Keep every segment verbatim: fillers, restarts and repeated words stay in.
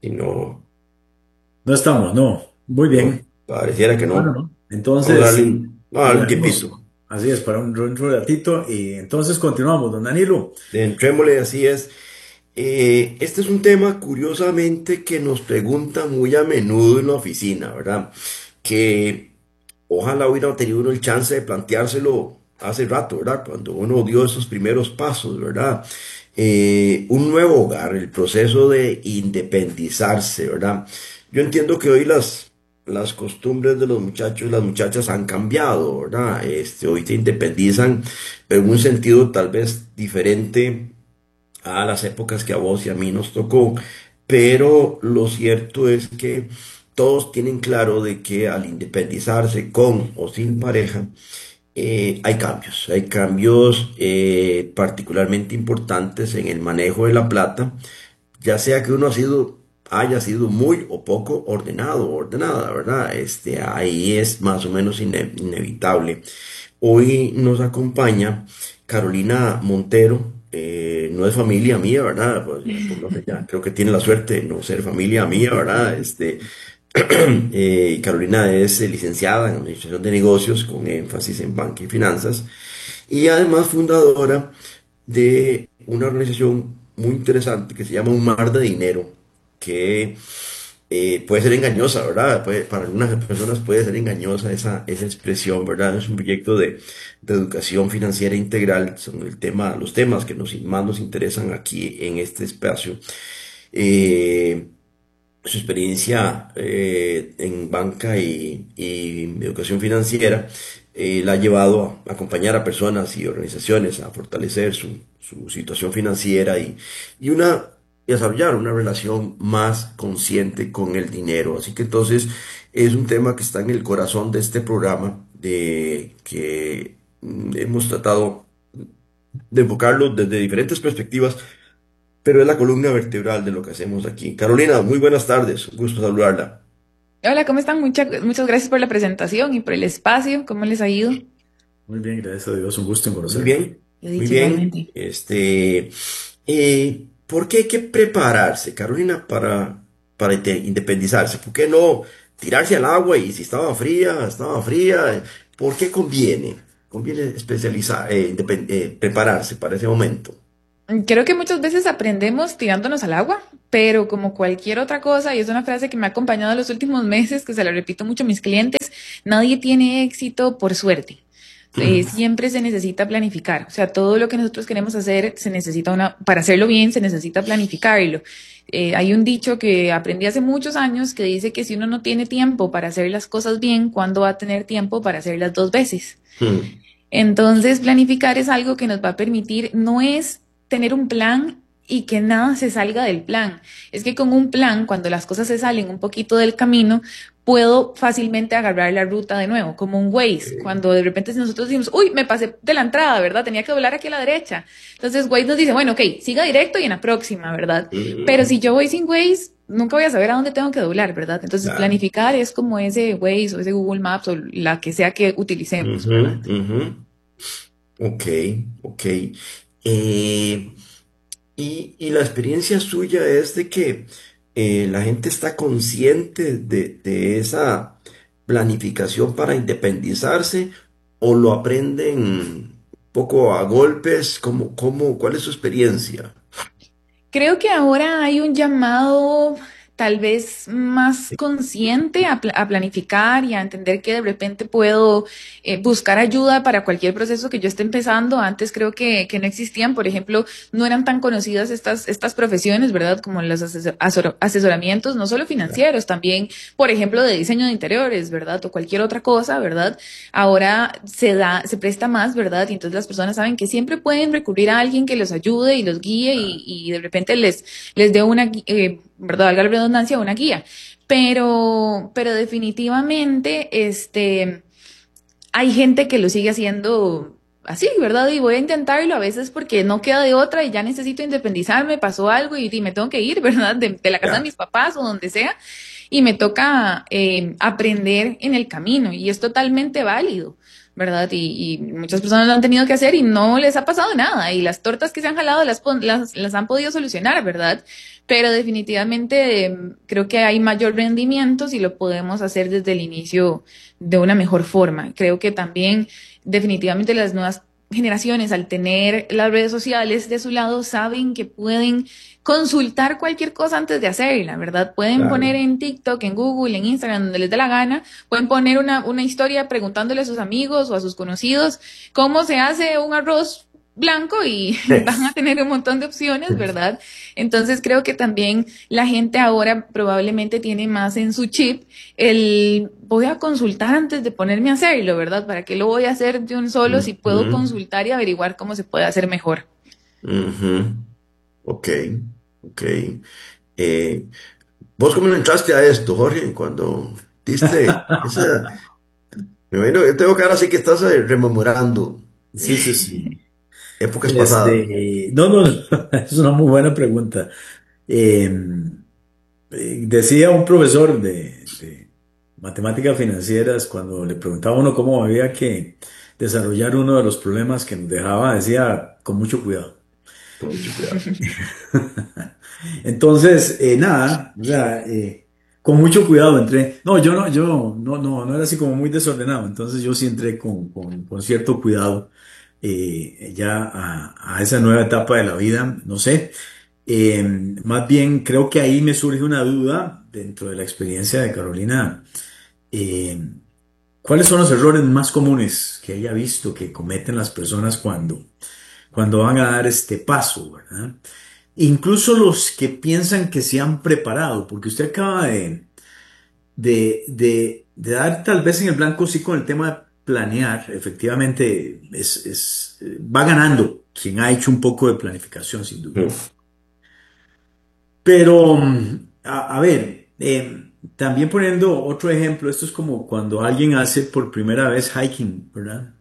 Y no, No estamos, no. Muy no, bien. pareciera que Bueno, no. ¿no? Vamos a Entonces, darle un, vamos a lo darle un dejamos. tiempito. Así es, para un, un ratito. Y entonces continuamos, don Danilo. Entrémosle, así es. Eh, este es un tema, curiosamente, que nos preguntan muy a menudo en la oficina, ¿verdad? Que ojalá hubiera tenido uno el chance de planteárselo hace rato, ¿verdad? Cuando uno dio esos primeros pasos, ¿verdad? Eh, un nuevo hogar, el proceso de independizarse, ¿verdad? Yo entiendo que hoy las, las costumbres de los muchachos y las muchachas han cambiado, ¿verdad? Este, hoy se independizan, pero en un sentido tal vez diferente a las épocas que a vos y a mí nos tocó, pero lo cierto es que todos tienen claro de que al independizarse con o sin pareja, eh, hay cambios, hay cambios eh, particularmente importantes en el manejo de la plata, ya sea que uno ha sido, haya sido muy o poco ordenado o ordenada, ¿verdad? Este, ahí es más o menos ine- inevitable. Hoy nos acompaña Carolina Montero, eh, no es familia mía, ¿verdad? Pues, pues, no sé, ya creo que tiene la suerte de no ser familia mía, ¿verdad? Este, eh, Carolina es eh, licenciada en Administración de Negocios con énfasis en banca y finanzas y además fundadora de una organización muy interesante que se llama Un Mar de Dinero, que eh, puede ser engañosa, ¿verdad? Puede- para algunas personas puede ser engañosa esa, esa expresión, ¿verdad? Es un proyecto de, de educación financiera integral, son el tema, los temas que nos, más nos interesan aquí en este espacio. Eh, Su experiencia eh, en banca y, y educación financiera eh, la ha llevado a acompañar a personas y organizaciones a fortalecer su, su situación financiera y, y una y desarrollar una relación más consciente con el dinero. Así que entonces es un tema que está en el corazón de este programa, de que mm, hemos tratado de enfocarlo desde diferentes perspectivas, pero es la columna vertebral de lo que hacemos aquí. Carolina, muy buenas tardes, un gusto saludarla. Hola, ¿cómo están? Mucha- muchas gracias por la presentación y por el espacio. ¿Cómo les ha ido? Muy bien, gracias a Dios. Un gusto en Muy conocerlo. bien, He muy dicho bien. igualmente. Este, eh, ¿por qué hay que prepararse, Carolina, para, para inte- independizarse? ¿Por qué no tirarse al agua y si estaba fría, estaba fría? ¿Por qué conviene? Conviene especializar, eh, indepen- eh, prepararse para ese momento. Creo que muchas veces aprendemos tirándonos al agua, pero como cualquier otra cosa, y es una frase que me ha acompañado los últimos meses, que se la repito mucho a mis clientes, nadie tiene éxito por suerte. Eh, siempre se necesita planificar. O sea, todo lo que nosotros queremos hacer se necesita una, para hacerlo bien, se necesita planificarlo. Eh, hay un dicho que aprendí hace muchos años que dice que si uno no tiene tiempo para hacer las cosas bien, ¿cuándo va a tener tiempo para hacerlas dos veces? Entonces, planificar es algo que nos va a permitir, no es tener un plan y que nada se salga del plan. Es que con un plan, cuando las cosas se salen un poquito del camino, puedo fácilmente agarrar la ruta de nuevo, como un Waze. Ok. Cuando de repente si nosotros decimos, uy, me pasé de la entrada, ¿verdad? Tenía que doblar aquí a la derecha. Entonces Waze nos dice, bueno, ok, siga directo y en la próxima, ¿verdad? Pero Mm, si yo voy sin Waze, nunca voy a saber a dónde tengo que doblar, ¿verdad? Entonces claro. planificar es como ese Waze o ese Google Maps o la que sea que utilicemos, Ujú, ¿verdad? ujú. Ok, ok. Eh, y, y la experiencia suya es de que eh, la gente está consciente de, de esa planificación para independizarse o lo aprenden poco a golpes. ¿Cómo, cómo, cuál es su experiencia? Creo que ahora hay un llamado tal vez más consciente a, pla- a planificar y a entender que de repente puedo eh, buscar ayuda para cualquier proceso que yo esté empezando. Antes creo que, que no existían, por ejemplo, no eran tan conocidas estas, estas profesiones, ¿verdad? Como los asesor- asor- asesoramientos, no solo financieros, también, por ejemplo, de diseño de interiores, ¿verdad? O cualquier otra cosa, ¿verdad? Ahora se da, se presta más, ¿verdad? Y entonces las personas saben que siempre pueden recurrir a alguien que los ayude y los guíe y, y de repente les, les dé una, gui- eh, ¿verdad? Valga la redundancia, una guía. Pero, pero definitivamente, este, hay gente que lo sigue haciendo así, ¿verdad? Y voy a intentarlo a veces porque no queda de otra y ya necesito independizarme, pasó algo y, y me tengo que ir, ¿verdad? De, de la casa de Ya. mis papás o donde sea y me toca eh, aprender en el camino y es totalmente válido. ¿verdad? Y, y muchas personas lo han tenido que hacer y no les ha pasado nada. Y las tortas que se han jalado las, las, las han podido solucionar, ¿verdad? Pero definitivamente eh, creo que hay mayor rendimiento si lo podemos hacer desde el inicio de una mejor forma. Creo que también definitivamente las nuevas generaciones, al tener las redes sociales de su lado, saben que pueden consultar cualquier cosa antes de hacerla, ¿verdad? Pueden Claro. poner en TikTok, en Google, en Instagram, donde les dé la gana, pueden poner una, una historia preguntándole a sus amigos o a sus conocidos cómo se hace un arroz blanco y van a tener un montón de opciones, ¿verdad? Entonces creo que también la gente ahora probablemente tiene más en su chip el voy a consultar antes de ponerme a hacerlo, ¿verdad? ¿Para qué lo voy a hacer de un solo si puedo Ujú, consultar y averiguar cómo se puede hacer mejor? ujú. Ok, ok. Eh, ¿Vos cómo le entraste a esto, Jorge? Cuando diste esa... Me imagino, yo tengo cara así que estás eh, rememorando Sí, sí, sí. épocas pasadas. Este, no, no, es una muy buena pregunta. Eh, eh, decía un profesor de, de matemáticas financieras cuando le preguntaba a uno cómo había que desarrollar uno de los problemas que nos dejaba, decía con mucho cuidado. Con mucho cuidado. Entonces, eh, nada, o sea, eh, con mucho cuidado entré. No, yo no, yo no, no, no era así como muy desordenado. Entonces yo sí entré con, con, con cierto cuidado eh, ya a, a esa nueva etapa de la vida. No sé, eh, más bien creo que ahí me surge una duda dentro de la experiencia de Carolina. eh, ¿Cuáles son los errores más comunes que haya visto que cometen las personas cuando, cuando van a dar este paso, ¿verdad? Incluso los que piensan que se han preparado, porque usted acaba de, de, de, de dar tal vez en el blanco sí con el tema de planear, efectivamente es, es, eh, va ganando quien ha hecho un poco de planificación, sin duda. Mm. Pero, mm, a, a ver, eh, también poniendo otro ejemplo, esto es como cuando alguien hace por primera vez hiking, ¿verdad?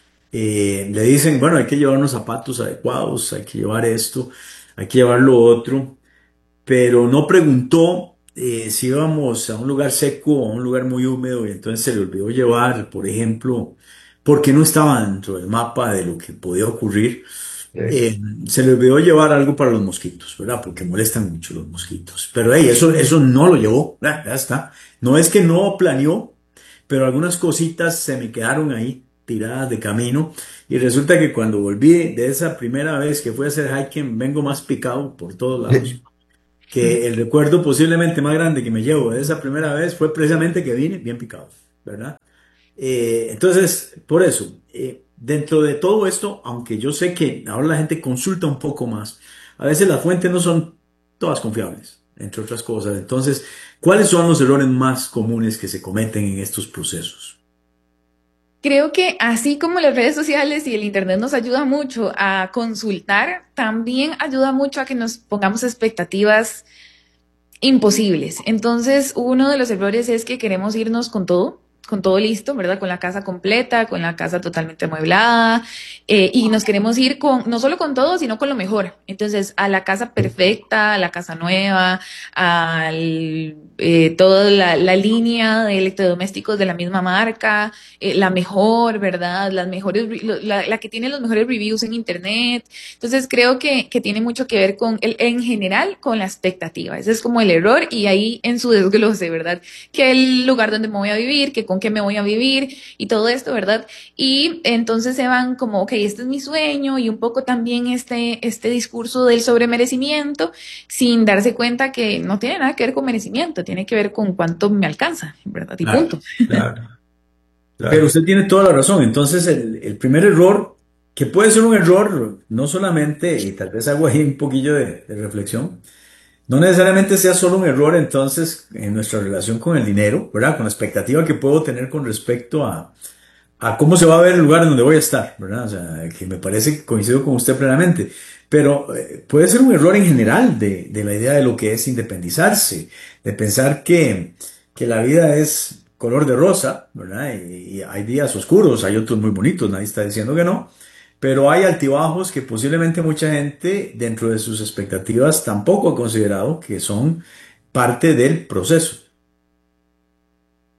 Eh, le dicen, bueno, hay que llevar unos zapatos adecuados, hay que llevar esto, hay que llevar lo otro, pero no preguntó eh, si íbamos a un lugar seco o a un lugar muy húmedo y entonces se le olvidó llevar, por ejemplo, porque no estaba dentro del mapa de lo que podía ocurrir, Eh, eh, se le olvidó llevar algo para los mosquitos, ¿verdad? Porque molestan mucho los mosquitos. Pero hey, eso, eso no lo llevó, ya, ya está. No es que no planeó, pero algunas cositas se me quedaron ahí tiradas de camino y resulta que cuando volví de esa primera vez que fui a hacer hiking vengo más picado por todos lados que el recuerdo posiblemente más grande que me llevo de esa primera vez fue precisamente que vine bien picado, ¿verdad? Eh, entonces, por eso, eh, dentro de todo esto, aunque yo sé que ahora la gente consulta un poco más, a veces las fuentes no son todas confiables, entre otras cosas. Entonces, ¿cuáles son los errores más comunes que se cometen en estos procesos? Creo que así como las redes sociales y el internet nos ayuda mucho a consultar, también ayuda mucho a que nos pongamos expectativas imposibles. Entonces, uno de los errores es que queremos irnos con todo, con todo listo, ¿verdad? Con la casa completa, con la casa totalmente amueblada, eh, y nos queremos ir con, no solo con todo, sino con lo mejor. Entonces, a la casa perfecta, a la casa nueva, a eh, toda la, la línea de electrodomésticos de la misma marca, eh, la mejor, ¿verdad? Las mejores, la, la que tiene los mejores reviews en internet. Entonces, creo que, que tiene mucho que ver con, el, en general, con la expectativa. Ese es como el error y ahí en su desglose, ¿verdad? Que el lugar donde me voy a vivir, que con qué me voy a vivir y todo esto, ¿verdad? Y entonces se van como, ok, este es mi sueño y un poco también este, este discurso del sobremerecimiento sin darse cuenta que no tiene nada que ver con merecimiento, tiene que ver con cuánto me alcanza, ¿verdad? Y Claro, punto. claro, pero claro. usted tiene toda la razón. Entonces, el, el primer error, que puede ser un error, no solamente, y tal vez hago ahí un poquillo de, de reflexión, no necesariamente sea solo un error entonces en nuestra relación con el dinero, ¿verdad? Con la expectativa que puedo tener con respecto a, a cómo se va a ver el lugar en donde voy a estar, ¿verdad? O sea, que me parece que coincido con usted plenamente. Pero eh, puede ser un error en general de, de la idea de lo que es independizarse, de pensar que, que la vida es color de rosa, ¿verdad? Y, y hay días oscuros, hay otros muy bonitos, nadie está diciendo que no. Pero hay altibajos que posiblemente mucha gente dentro de sus expectativas tampoco ha considerado que son parte del proceso.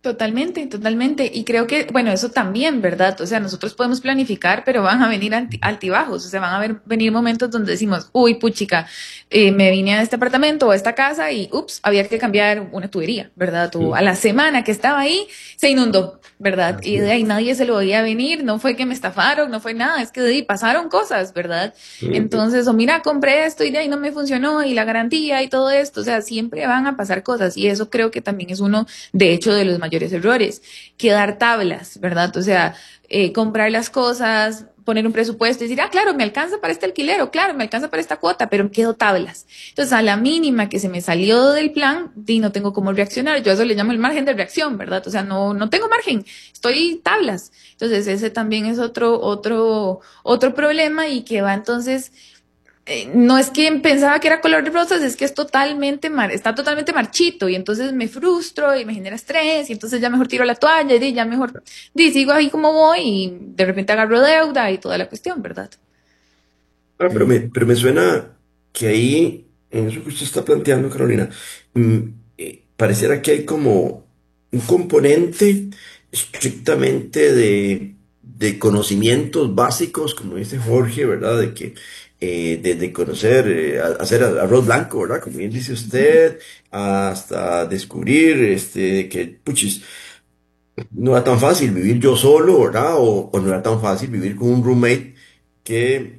Totalmente, totalmente. Y creo que, bueno, eso también, ¿verdad? O sea, nosotros podemos planificar, pero van a venir anti- altibajos. O sea, van a ver- venir momentos donde decimos, uy, puchica, eh, me vine a este apartamento o a esta casa y, ups, había que cambiar una tubería, ¿verdad? O a Sí, la semana que estaba ahí, se inundó, ¿verdad? Y Así de ahí es. nadie se lo veía venir, no fue que me estafaron, no fue nada, es que de ahí pasaron cosas, ¿verdad? ujú, Entonces, o mira, compré esto y de ahí no me funcionó y la garantía y todo esto. O sea, siempre van a pasar cosas y eso creo que también es uno de hecho, de los mayores errores, quedar tablas, ¿verdad? O sea, eh, comprar las cosas, poner un presupuesto y decir, ah, claro, me alcanza para este alquiler, o claro, me alcanza para esta cuota, pero quedo tablas. Entonces, a la mínima que se me salió del plan, di, no tengo cómo reaccionar. Yo a eso le llamo el margen de reacción, ¿verdad? O sea, no, no tengo margen, estoy tablas. Entonces, ese también es otro, otro, otro problema y que va entonces eh, no es que pensaba que era color de rosas, es que es totalmente mar, está totalmente marchito y entonces me frustro y me genera estrés y entonces ya mejor tiro la toalla y ya mejor di, sigo ahí como voy y de repente agarro deuda y toda la cuestión, ¿verdad? Ah, pero me, Sí. pero me suena que ahí, en eso que usted está planteando, Carolina, mm, eh, pareciera que hay como un componente estrictamente de, de conocimientos básicos, como dice Jorge, ¿verdad? De que eh, desde conocer, eh, a- hacer arroz blanco, ¿verdad? Como bien dice usted, hasta descubrir este, que, puchis, no era tan fácil vivir yo solo, ¿verdad? O, o no era tan fácil vivir con un roommate que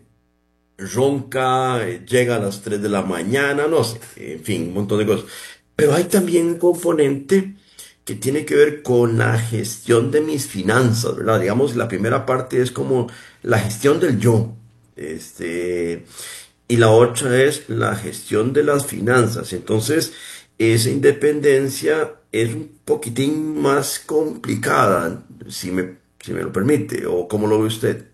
ronca, eh, llega a las tres de la mañana, no sé, en fin, un montón de cosas. Pero hay también un componente que tiene que ver con la gestión de mis finanzas, ¿verdad? Digamos, la primera parte es como la gestión del yo, este, y la otra es la gestión de las finanzas. Entonces, esa independencia es un poquitín más complicada, si me, si me lo permite, o cómo lo ve usted.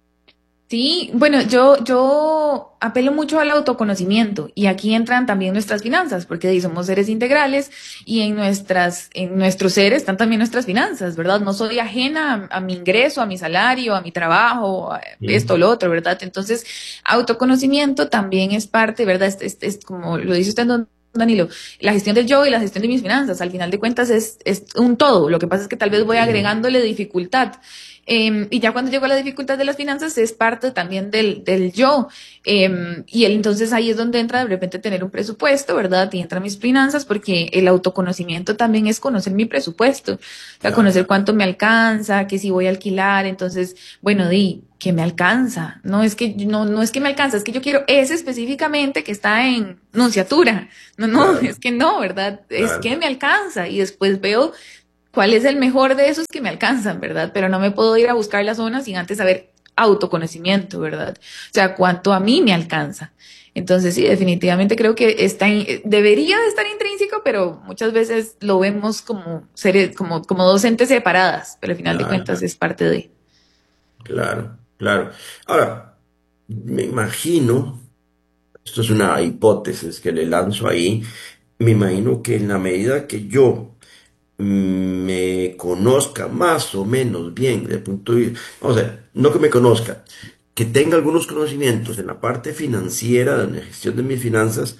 Sí, bueno, yo, yo apelo mucho al autoconocimiento y aquí entran también nuestras finanzas, porque ahí somos seres integrales y en nuestras, en nuestros seres están también nuestras finanzas, ¿verdad? No soy ajena a, a mi ingreso, a mi salario, a mi trabajo, a esto, lo otro, ¿verdad? Entonces, autoconocimiento también es parte, ¿verdad? Es, es, es como lo dice usted, don Danilo, la gestión del yo y la gestión de mis finanzas, al final de cuentas es, es un todo. Lo que pasa es que tal vez voy agregándole dificultad. Eh, y ya cuando llegó a la dificultad de las finanzas es parte también del, del yo. Eh, y él, entonces ahí es donde entra de repente tener un presupuesto, ¿verdad? Y entran mis finanzas porque el autoconocimiento también es conocer mi presupuesto, o sea, conocer Claro, cuánto me alcanza, que si voy a alquilar, entonces, bueno, di, que me alcanza. No es que, no, no es que me alcanza, es que yo quiero ese específicamente que está en nunciatura. No, no, claro, es que no, ¿verdad? Es que claro. me alcanza. Y después veo cuál es el mejor de esos que me alcanzan, ¿verdad? Pero no me puedo ir a buscar la zona sin antes saber autoconocimiento, ¿verdad? O sea, cuánto a mí me alcanza. Entonces, sí, definitivamente creo que está in- debería de estar intrínseco, pero muchas veces lo vemos como seres, como, como dos entes separadas, pero al final de Claro, cuentas es parte de. claro, claro. Ahora, me imagino, esto es una hipótesis que le lanzo ahí, me imagino que en la medida que yo mm, me conozca más o menos bien, de punto de vista, vamos a ver, no que me conozca, que tenga algunos conocimientos en la parte financiera, en la gestión de mis finanzas,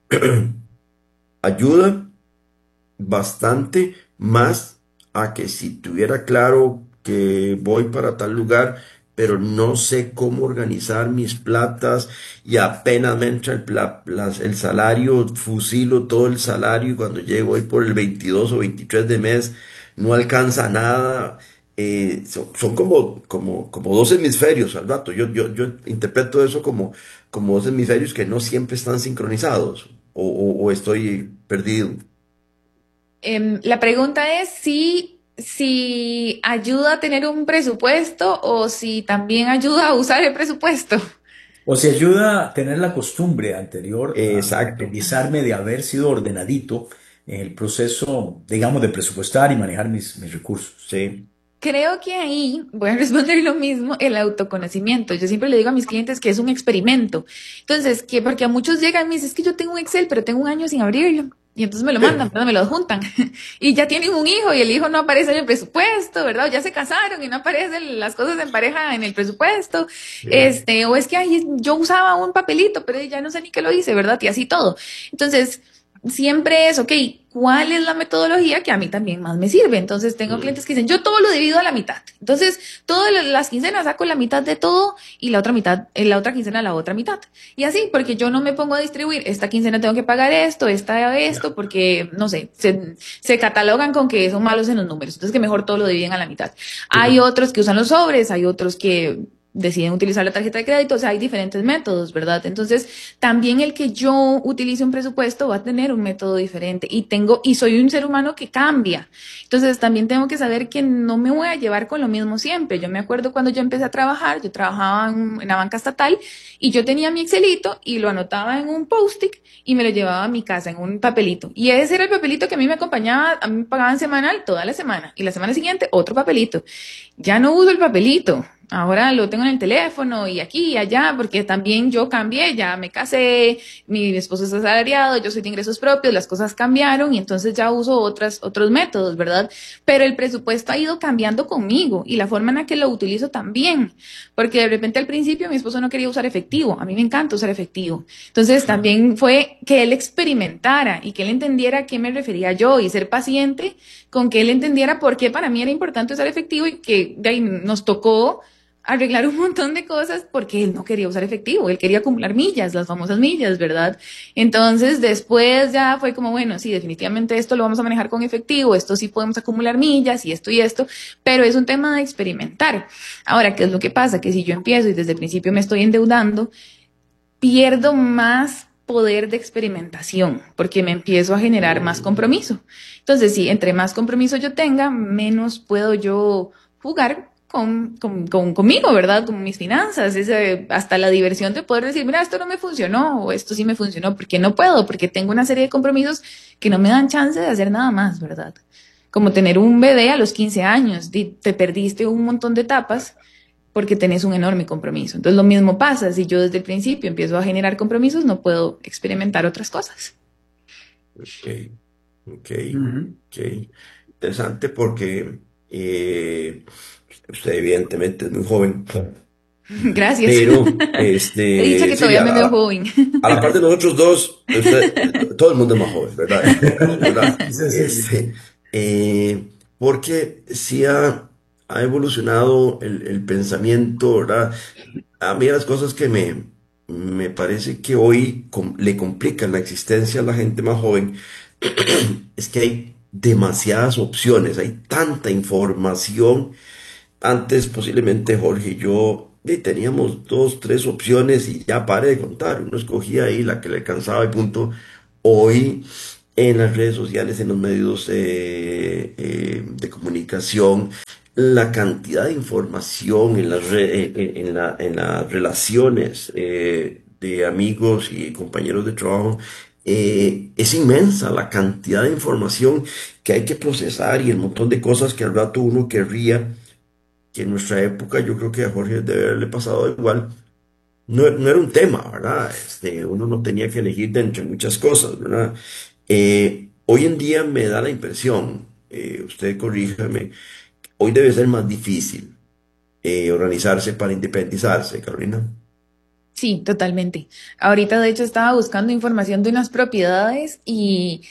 ayuda bastante más a que si tuviera claro que voy para tal lugar, pero no sé cómo organizar mis platas y apenas me entra el, pla- las- el salario, fusilo todo el salario y cuando llego hoy por el veintidós o veintitrés de mes no alcanza nada. Eh, son, son como, como, como dos hemisferios al rato. Yo, yo, yo interpreto eso como, como dos hemisferios que no siempre están sincronizados o, o o estoy perdido. Em, la pregunta es si, si ayuda a tener un presupuesto o si también ayuda a usar el presupuesto. O se ayuda a tener la costumbre anterior a Exacto, caracterizarme de haber sido ordenadito en el proceso, digamos, de presupuestar y manejar mis, mis recursos. sí. Creo que ahí voy a responder lo mismo, el autoconocimiento. Yo siempre le digo a mis clientes que es un experimento. Entonces, que porque a muchos llegan y me dicen, es que yo tengo un Excel, pero tengo un año sin abrirlo. Y entonces me lo mandan, ¿verdad? Me lo adjuntan. Y ya tienen un hijo y el hijo no aparece en el presupuesto, ¿verdad? O ya se casaron y no aparecen las cosas en pareja en el presupuesto. Sí. Este, o es que ay, yo usaba un papelito, pero ya no sé ni qué lo hice, ¿verdad? Y así todo. Entonces, siempre es, ok, ¿cuál es la metodología que a mí también más me sirve? Entonces tengo clientes que dicen, yo todo lo divido a la mitad. Entonces, todas las quincenas saco la mitad de todo y la otra mitad, en la otra quincena la otra mitad. Y así, porque yo no me pongo a distribuir, esta quincena tengo que pagar esto, esta esto, porque, no sé, se, se catalogan con que son malos en los números. Entonces, que mejor todo lo dividen a la mitad. Hay otros que usan los sobres, hay otros que deciden utilizar la tarjeta de crédito, o sea, hay diferentes métodos, ¿verdad? Entonces, también el que yo utilice un presupuesto va a tener un método diferente y tengo, y soy un ser humano que cambia. Entonces, también tengo que saber que no me voy a llevar con lo mismo siempre. Yo me acuerdo cuando yo empecé a trabajar, yo trabajaba en, en la banca estatal y yo tenía mi Excelito y lo anotaba en un post-it y me lo llevaba a mi casa en un papelito. Y ese era el papelito que a mí me acompañaba, a mí me pagaban semanal toda la semana y la semana siguiente otro papelito. Ya no uso el papelito. Ahora lo tengo en el teléfono y aquí y allá, porque también yo cambié, ya me casé, mi esposo es asalariado, yo soy de ingresos propios, las cosas cambiaron y entonces ya uso otras, otros métodos, ¿verdad? Pero el presupuesto ha ido cambiando conmigo y la forma en la que lo utilizo también, porque de repente al principio mi esposo no quería usar efectivo, a mí me encanta usar efectivo. Entonces también fue que él experimentara y que él entendiera a qué me refería yo y ser paciente con que él entendiera por qué para mí era importante usar efectivo y que de ahí nos tocó arreglar un montón de cosas porque él no quería usar efectivo, él quería acumular millas, las famosas millas, ¿verdad? Entonces después ya fue como, bueno, sí, definitivamente esto lo vamos a manejar con efectivo, esto sí podemos acumular millas y esto y esto, pero es un tema de experimentar. Ahora, ¿qué es lo que pasa? Que si yo empiezo y desde el principio me estoy endeudando, pierdo más poder de experimentación porque me empiezo a generar más compromiso. Entonces, sí, entre más compromiso yo tenga, menos puedo yo jugar Con, con, con, conmigo, ¿verdad? Con mis finanzas, ese, hasta la diversión de poder decir, mira, esto no me funcionó, o esto sí me funcionó, porque no puedo, porque tengo una serie de compromisos que no me dan chance de hacer nada más, ¿verdad? Como tener un bebé a los quince años, te perdiste un montón de etapas porque tenés un enorme compromiso. Entonces lo mismo pasa, si yo desde el principio empiezo a generar compromisos, no puedo experimentar otras cosas. Ok, ok, Ujú. ok. Interesante porque eh, usted evidentemente es muy joven, Gracias. pero He dicho este, que sí, todavía a me veo la, joven. a la par de nosotros dos, usted, todo el mundo es más joven, ¿verdad? ¿Verdad? Sí, sí, sí. Este, eh, porque sí ha, ha evolucionado el, el pensamiento, ¿verdad? A mí las cosas que me, me parece que hoy com- le complican la existencia a la gente más joven es que hay demasiadas opciones, hay tanta información. Antes posiblemente Jorge y yo eh, teníamos dos, tres opciones y ya pare de contar. Uno escogía ahí la que le alcanzaba y punto. Hoy en las redes sociales, en los medios eh, eh, de comunicación, la cantidad de información en las, re- en, en- en la- en las relaciones eh, de amigos y compañeros de trabajo eh, es inmensa la cantidad de información que hay que procesar y el montón de cosas que al rato uno querría que en nuestra época yo creo que a Jorge debe haberle pasado igual. No, no era un tema, ¿verdad? Este, uno no tenía que elegir de entre muchas cosas, ¿verdad? Eh, hoy en día me da la impresión, eh, usted corríjame, hoy debe ser más difícil eh, organizarse para independizarse, Carolina. Sí, totalmente. Ahorita, de hecho, estaba buscando información de unas propiedades y,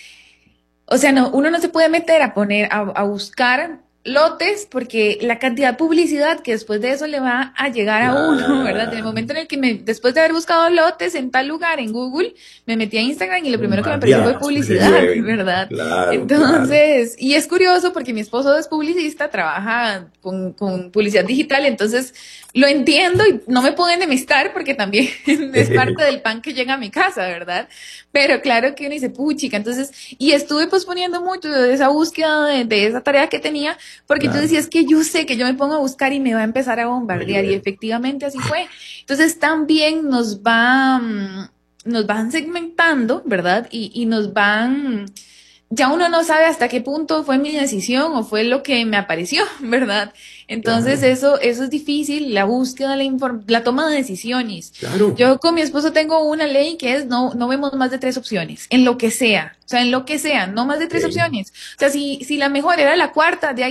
o sea, no, uno no se puede meter a poner, a, a buscar lotes porque la cantidad de publicidad que después de eso le va a llegar a uno, ¿verdad? En el Claro, momento en el que me, después de haber buscado lotes en tal lugar en Google, me metí a Instagram y lo primero que me apareció fue Bombardeados. le publicidad, llueven. ¿verdad? Claro, claro. Entonces, y es curioso porque mi esposo es publicista, trabaja con, con publicidad digital, entonces lo entiendo y no me puedo enemistar porque también es parte del pan que llega a mi casa, ¿verdad? Pero claro que uno dice, puchica, entonces, y estuve posponiendo mucho de esa búsqueda de, de esa tarea que tenía, porque yo Claro, decía, es que yo sé que yo me pongo a buscar y me va a empezar a va a bombardear, y llover. efectivamente así fue. Entonces también nos va, mm, nos van segmentando, ¿verdad? Y, y nos van, ya uno no sabe hasta qué punto fue mi decisión o fue lo que me apareció, ¿verdad? Entonces Claro, eso, eso es difícil, la búsqueda, la, inform- la toma de decisiones. claro. Yo con mi esposo tengo una ley que es no, no vemos más de tres opciones, en lo que sea, o sea, en lo que sea, no más de tres Ok, opciones. O sea, si, si la mejor era la cuarta, de ahí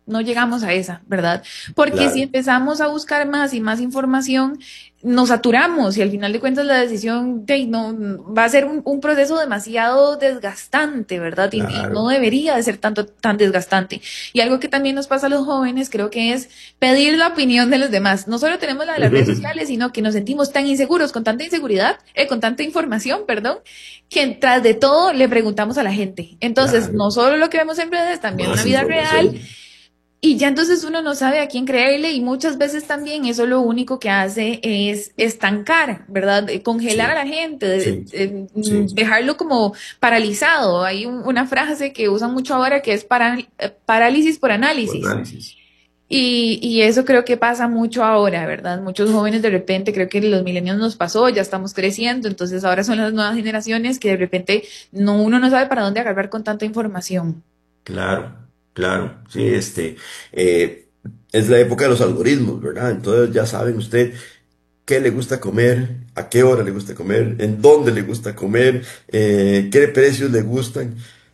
no llegamos a esa, ¿verdad? Porque claro. Si empezamos a buscar más y más información, nos saturamos y al final de cuentas la decisión de, no, va a ser un, un proceso demasiado desgastante, ¿verdad? Y, claro. y no debería de ser tanto, tan desgastante. Y algo que también nos pasa a los jóvenes, creo que es pedir la opinión de los demás. No solo tenemos la de las redes sociales, sino que nos sentimos tan inseguros, con tanta inseguridad, eh, con tanta información, perdón, que tras de todo le preguntamos a la gente. Entonces, claro. no solo lo que vemos en redes, también en la vida real. Y ya entonces uno no sabe a quién creerle y muchas veces también eso lo único que hace es estancar, ¿verdad? Congelar sí. a la gente, sí. eh, sí. dejarlo como paralizado. Hay un, una frase que usan mucho ahora que es para, eh, parálisis por análisis. Por análisis. Y, y eso creo que pasa mucho ahora, ¿verdad? Muchos jóvenes de repente, creo que los milenios nos pasó, ya estamos creciendo, entonces ahora son las nuevas generaciones que de repente no, uno no sabe para dónde agarrar con tanta información. Claro. Claro, sí, este, eh, es la época de los algoritmos, ¿verdad? Entonces ya saben usted qué le gusta comer, a qué hora le gusta comer, en dónde le gusta comer, eh, qué precios le gustan.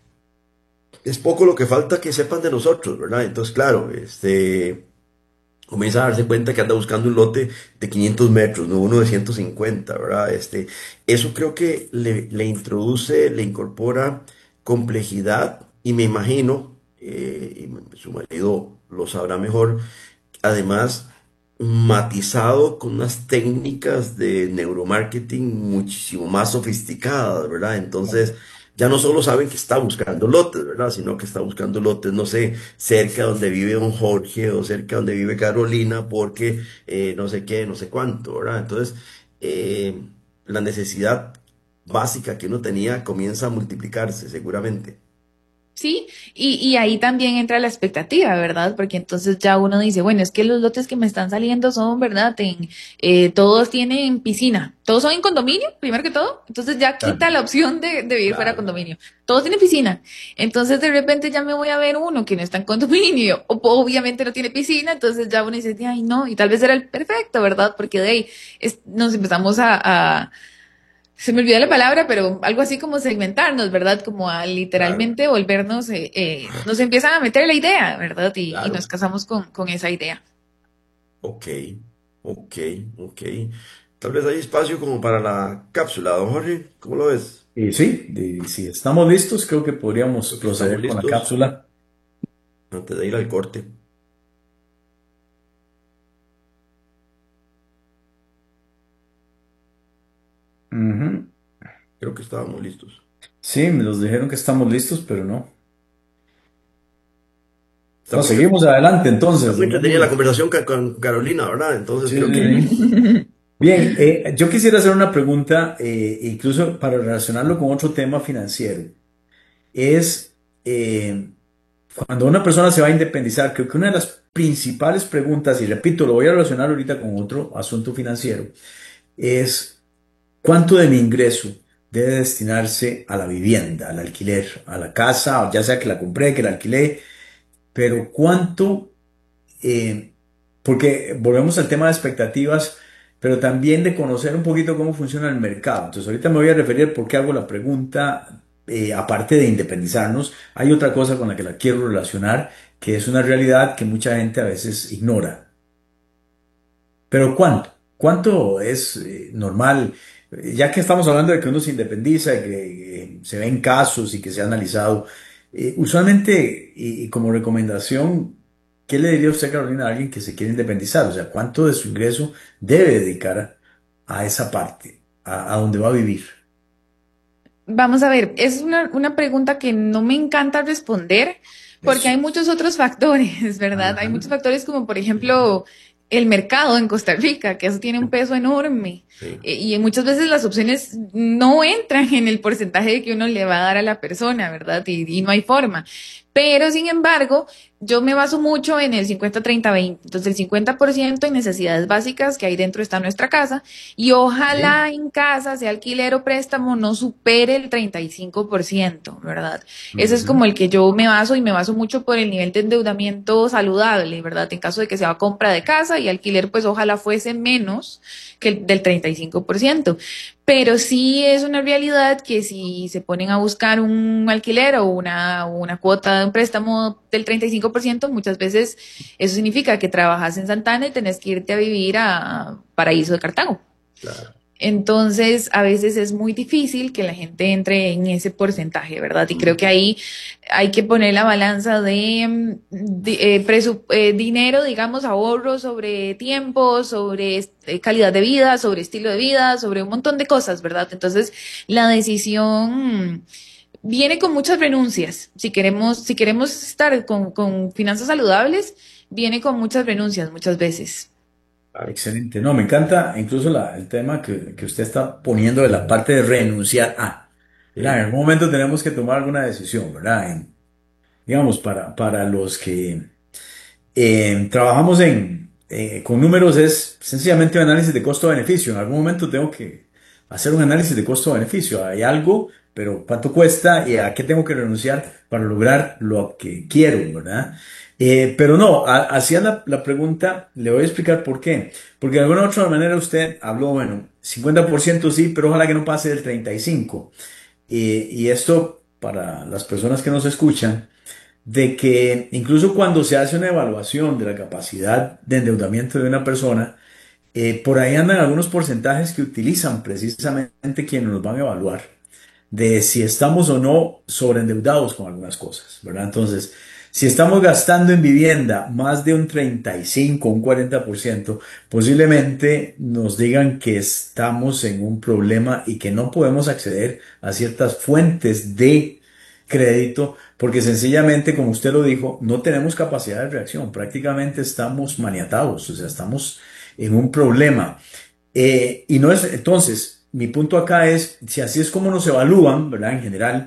Es poco lo que falta que sepan de nosotros, ¿verdad? Entonces, claro, este, comienza a darse cuenta que anda buscando un lote de quinientos metros, no uno de ciento cincuenta, ¿verdad? Este, eso creo que le, le introduce, le incorpora complejidad y me imagino... Eh, y su marido lo sabrá mejor, además matizado con unas técnicas de neuromarketing muchísimo más sofisticadas, ¿verdad? Entonces ya no solo saben que está buscando lotes, ¿verdad? Sino que está buscando lotes, no sé, cerca donde vive don Jorge o cerca donde vive Carolina porque eh, no sé qué, no sé cuánto, ¿verdad? Entonces eh, la necesidad básica que uno tenía comienza a multiplicarse seguramente. Sí, y, y ahí también entra la expectativa, ¿verdad? Porque entonces ya uno dice, bueno, es que los lotes que me están saliendo son, ¿verdad? En, eh, todos tienen piscina, todos son en condominio, primero que todo, entonces ya quita claro. la opción de, de vivir claro. fuera de condominio, todos tienen piscina, entonces de repente ya me voy a ver uno que no está en condominio, o obviamente no tiene piscina, entonces ya uno dice, ay no, y tal vez era el perfecto, ¿verdad? Porque de ahí es, nos empezamos a... a se me olvidó la palabra, pero algo así como segmentarnos, ¿verdad? Como a literalmente claro. volvernos, eh, eh, nos empiezan a meter la idea, ¿verdad? Y, claro. y nos casamos con, con esa idea. Ok, ok, ok. Tal vez hay espacio como para la cápsula, don Jorge, ¿cómo lo ves? Eh, sí, de, si estamos listos, creo que podríamos proceder con la cápsula. Antes de ir al corte. Uh-huh. Creo que estábamos listos. Sí, me los dijeron que estamos listos, pero no. No, seguimos adelante entonces. También tenía la conversación con Carolina, ¿verdad? Entonces sí, creo que... Sí. Bien, eh, yo quisiera hacer una pregunta, eh, incluso para relacionarlo con otro tema financiero. Es, eh, cuando una persona se va a independizar, creo que una de las principales preguntas, y repito, lo voy a relacionar ahorita con otro asunto financiero, es ¿cuánto de mi ingreso debe destinarse a la vivienda, al alquiler, a la casa, ya sea que la compré, que la alquilé, pero cuánto, eh, porque volvemos al tema de expectativas, pero también de conocer un poquito cómo funciona el mercado. Entonces ahorita me voy a referir por qué hago la pregunta, eh, aparte de independizarnos, hay otra cosa con la que la quiero relacionar, que es una realidad que mucha gente a veces ignora. Pero ¿cuánto? ¿Cuánto es eh, normal? Ya que estamos hablando de que uno se independiza, de que eh, se ven casos y que se ha analizado, eh, usualmente, y, y como recomendación, ¿qué le diría usted, Carolina, a alguien que se quiere independizar? O sea, ¿cuánto de su ingreso debe dedicar a, a esa parte, a, a donde va a vivir? Vamos a ver, es una, una pregunta que no me encanta responder porque Eso. hay muchos otros factores, ¿verdad? Ajá. Hay muchos factores como, por ejemplo, el mercado en Costa Rica, que eso tiene un peso enorme. Sí. Eh, y muchas veces las opciones no entran en el porcentaje que uno le va a dar a la persona, ¿verdad? Y, y no hay forma. Pero, sin embargo, yo me baso mucho en el cincuenta treinta veinte. Entonces, el cincuenta por ciento en necesidades básicas, que ahí dentro está nuestra casa, y ojalá sí. en casa, sea alquiler o préstamo, no supere el treinta y cinco por ciento, ¿verdad? Uh-huh. Ese es como el que yo me baso, y me baso mucho por el nivel de endeudamiento saludable, ¿verdad? En caso de que sea compra de casa y alquiler, pues ojalá fuese menos que el del treinta y cinco por ciento. Pero sí es una realidad que si se ponen a buscar un alquiler o una, una cuota de un préstamo del treinta y cinco por ciento, muchas veces eso significa que trabajas en Santana y tenés que irte a vivir a Paraíso de Cartago. Claro. Entonces, a veces es muy difícil que la gente entre en ese porcentaje, ¿verdad? Y creo que ahí hay que poner la balanza de, de eh, presu- eh, dinero, digamos, ahorro sobre tiempo, sobre eh, calidad de vida, sobre estilo de vida, sobre un montón de cosas, ¿verdad? Entonces, la decisión viene con muchas renuncias. Si queremos, si queremos estar con, con finanzas saludables, viene con muchas renuncias muchas veces. Excelente. No, me encanta incluso la- el tema que, que usted está poniendo de la parte de renunciar a. ¿Verdad? En Sí, algún momento tenemos que tomar alguna decisión, ¿verdad? En- digamos, para, para los que eh, trabajamos en, eh, con números es sencillamente un análisis de costo-beneficio. En algún momento tengo que hacer un análisis de costo-beneficio. Hay algo, pero ¿cuánto cuesta y a qué tengo que renunciar para lograr lo que quiero, ¿verdad? Eh, pero no, a- hacía la, la pregunta, le voy a explicar por qué. Porque de alguna u otra manera usted habló, bueno, cincuenta por ciento sí, pero ojalá que no pase del treinta y cinco por ciento. Y, y esto, para las personas que nos escuchan, de que incluso cuando se hace una evaluación de la capacidad de endeudamiento de una persona, eh, por ahí andan algunos porcentajes que utilizan precisamente quienes nos van a evaluar, de si estamos o no sobreendeudados con algunas cosas, ¿verdad? Entonces, si estamos gastando en vivienda más de un treinta y cinco, un cuarenta por ciento, posiblemente nos digan que estamos en un problema y que no podemos acceder a ciertas fuentes de crédito porque sencillamente, como usted lo dijo, no tenemos capacidad de reacción, prácticamente estamos maniatados, o sea, estamos en un problema. Eh, y no es, entonces, mi punto acá es, si así es como nos evalúan, ¿verdad? En general,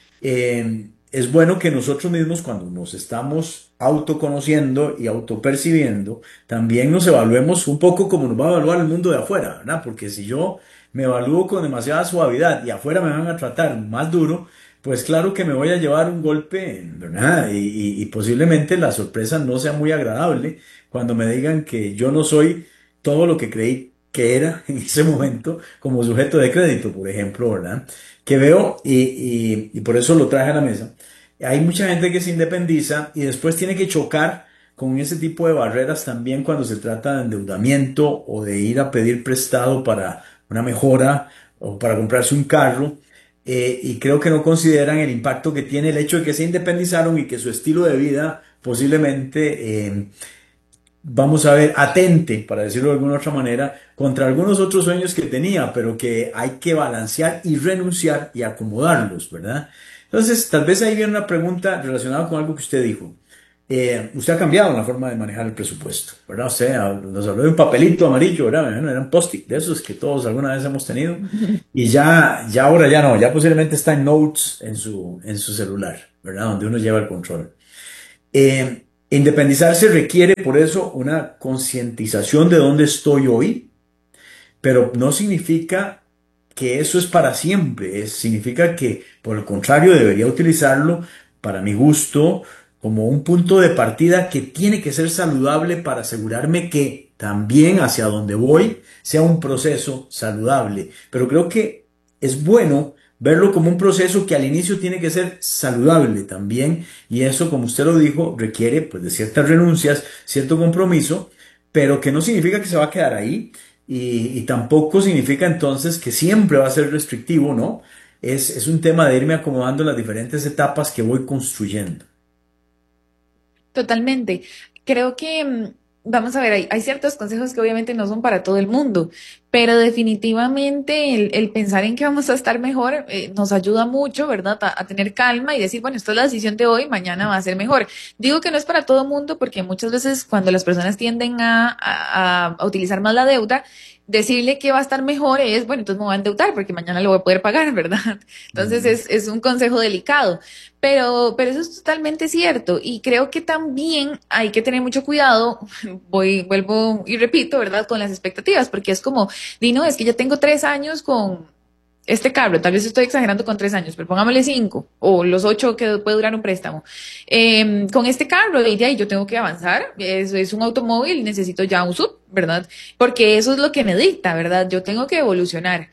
eh, es bueno que nosotros mismos, cuando nos estamos autoconociendo y autopercibiendo, también nos evaluemos un poco como nos va a evaluar el mundo de afuera, ¿verdad? Porque si yo me evalúo con demasiada suavidad y afuera me van a tratar más duro, pues claro que me voy a llevar un golpe, ¿verdad? Y, y- y posiblemente la sorpresa no sea muy agradable cuando me digan que yo no soy todo lo que creí que era en ese momento como sujeto de crédito, por ejemplo, ¿verdad? Que veo y, y- y por eso lo traje a la mesa. Hay mucha gente que se independiza y después tiene que chocar con ese tipo de barreras también cuando se trata de endeudamiento o de ir a pedir prestado para una mejora o para comprarse un carro. Eh, y creo que no consideran el impacto que tiene el hecho de que se independizaron y que su estilo de vida posiblemente eh, vamos a ver, atente, para decirlo de alguna otra manera, contra algunos otros sueños que tenía, pero que hay que balancear y renunciar y acomodarlos, ¿verdad? Entonces, tal vez ahí viene una pregunta relacionada con algo que usted dijo. Eh, usted ha cambiado la forma de manejar el presupuesto, ¿verdad? O sea, nos habló de un papelito amarillo, ¿verdad? Bueno, era un post-it de esos que todos alguna vez hemos tenido. Y ya, ya ahora ya no, ya posiblemente está en notes en su, en su celular, ¿verdad? Donde uno lleva el control. Eh, independizarse requiere por eso una concientización de dónde estoy hoy, pero no significa que eso es para siempre, es- significa que por el contrario debería utilizarlo para mi gusto como un punto de partida que tiene que ser saludable para asegurarme que también hacia donde voy sea un proceso saludable. Pero creo que es bueno verlo como un proceso que al inicio tiene que ser saludable también y eso, como usted lo dijo, requiere pues de ciertas renuncias, cierto compromiso, pero que no significa que se va a quedar ahí y, y tampoco significa entonces que siempre va a ser restrictivo, ¿no? Es, es un tema de irme acomodando en las diferentes etapas que voy construyendo. Totalmente. Creo que, mm, vamos a ver, hay, hay ciertos consejos que obviamente no son para todo el mundo, pero definitivamente el, el pensar en que vamos a estar mejor eh, nos ayuda mucho, ¿verdad? A, a tener calma y decir, bueno, esta es la decisión de hoy, mañana va a ser mejor. Digo que no es para todo el mundo porque muchas veces cuando las personas tienden a, a, a utilizar más la deuda, decirle que va a estar mejor es, bueno, entonces me voy a endeudar porque mañana lo voy a poder pagar, ¿verdad? Entonces Mm. es, es un consejo delicado. Pero, pero eso es totalmente cierto y creo que también hay que tener mucho cuidado, voy, vuelvo y repito, ¿verdad? Con las expectativas, porque es como, di, no, es que ya tengo tres años con este carro, tal vez estoy exagerando con tres años, pero pongámosle cinco o los ocho que puede durar un préstamo. Eh, con este carro, y de ahí yo tengo que avanzar, es, es un automóvil, necesito ya un sub, ¿verdad? Porque eso es lo que me dicta, ¿verdad? Yo tengo que evolucionar.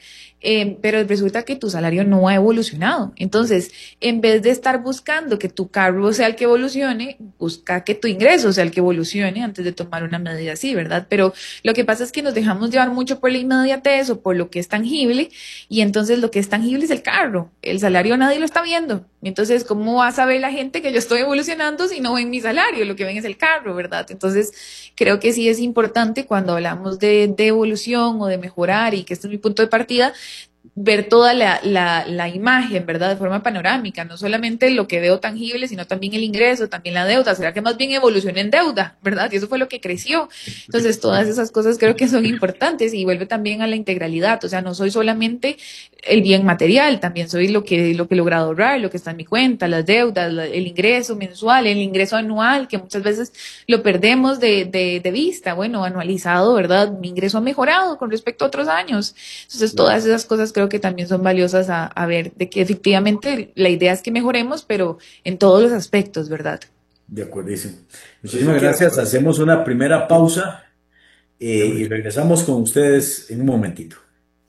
eh, pero resulta que tu salario no ha evolucionado. Entonces, en vez de estar buscando que tu cargo sea el que evolucione, busca que tu ingreso sea el que evolucione antes de tomar una medida así, ¿verdad? Pero lo que pasa es que nos dejamos llevar mucho por la inmediatez o por lo que es tangible, y entonces lo que es tangible es el carro. El salario nadie lo está viendo. Entonces, ¿cómo va a saber la gente que yo estoy evolucionando si no ven mi salario? Lo que ven es el carro, ¿verdad? Entonces, creo que sí es importante cuando hablamos de, de evolución o de mejorar, y que este es mi punto de partida, ver toda la, la, la imagen, ¿verdad? De forma panorámica, no solamente lo que veo tangible, sino también el ingreso, también la deuda. ¿Será que más bien evoluciona en deuda, verdad? Y eso fue lo que creció. Entonces, todas esas cosas creo que son importantes, y vuelve también a la integralidad. O sea, no soy solamente el bien material, también soy lo que, lo que he logrado ahorrar, lo que está en mi cuenta, las deudas, la, el ingreso mensual, el ingreso anual, que muchas veces lo perdemos de, de, de vista. Bueno, anualizado, ¿verdad? Mi ingreso ha mejorado con respecto a otros años. Entonces, todas esas cosas creo que también son valiosas a, a ver, de que efectivamente la idea es que mejoremos, pero en todos los aspectos, ¿verdad? De acuerdísimo. Muchísimas gracias. Hacemos una primera pausa eh, y regresamos con ustedes en un momentito.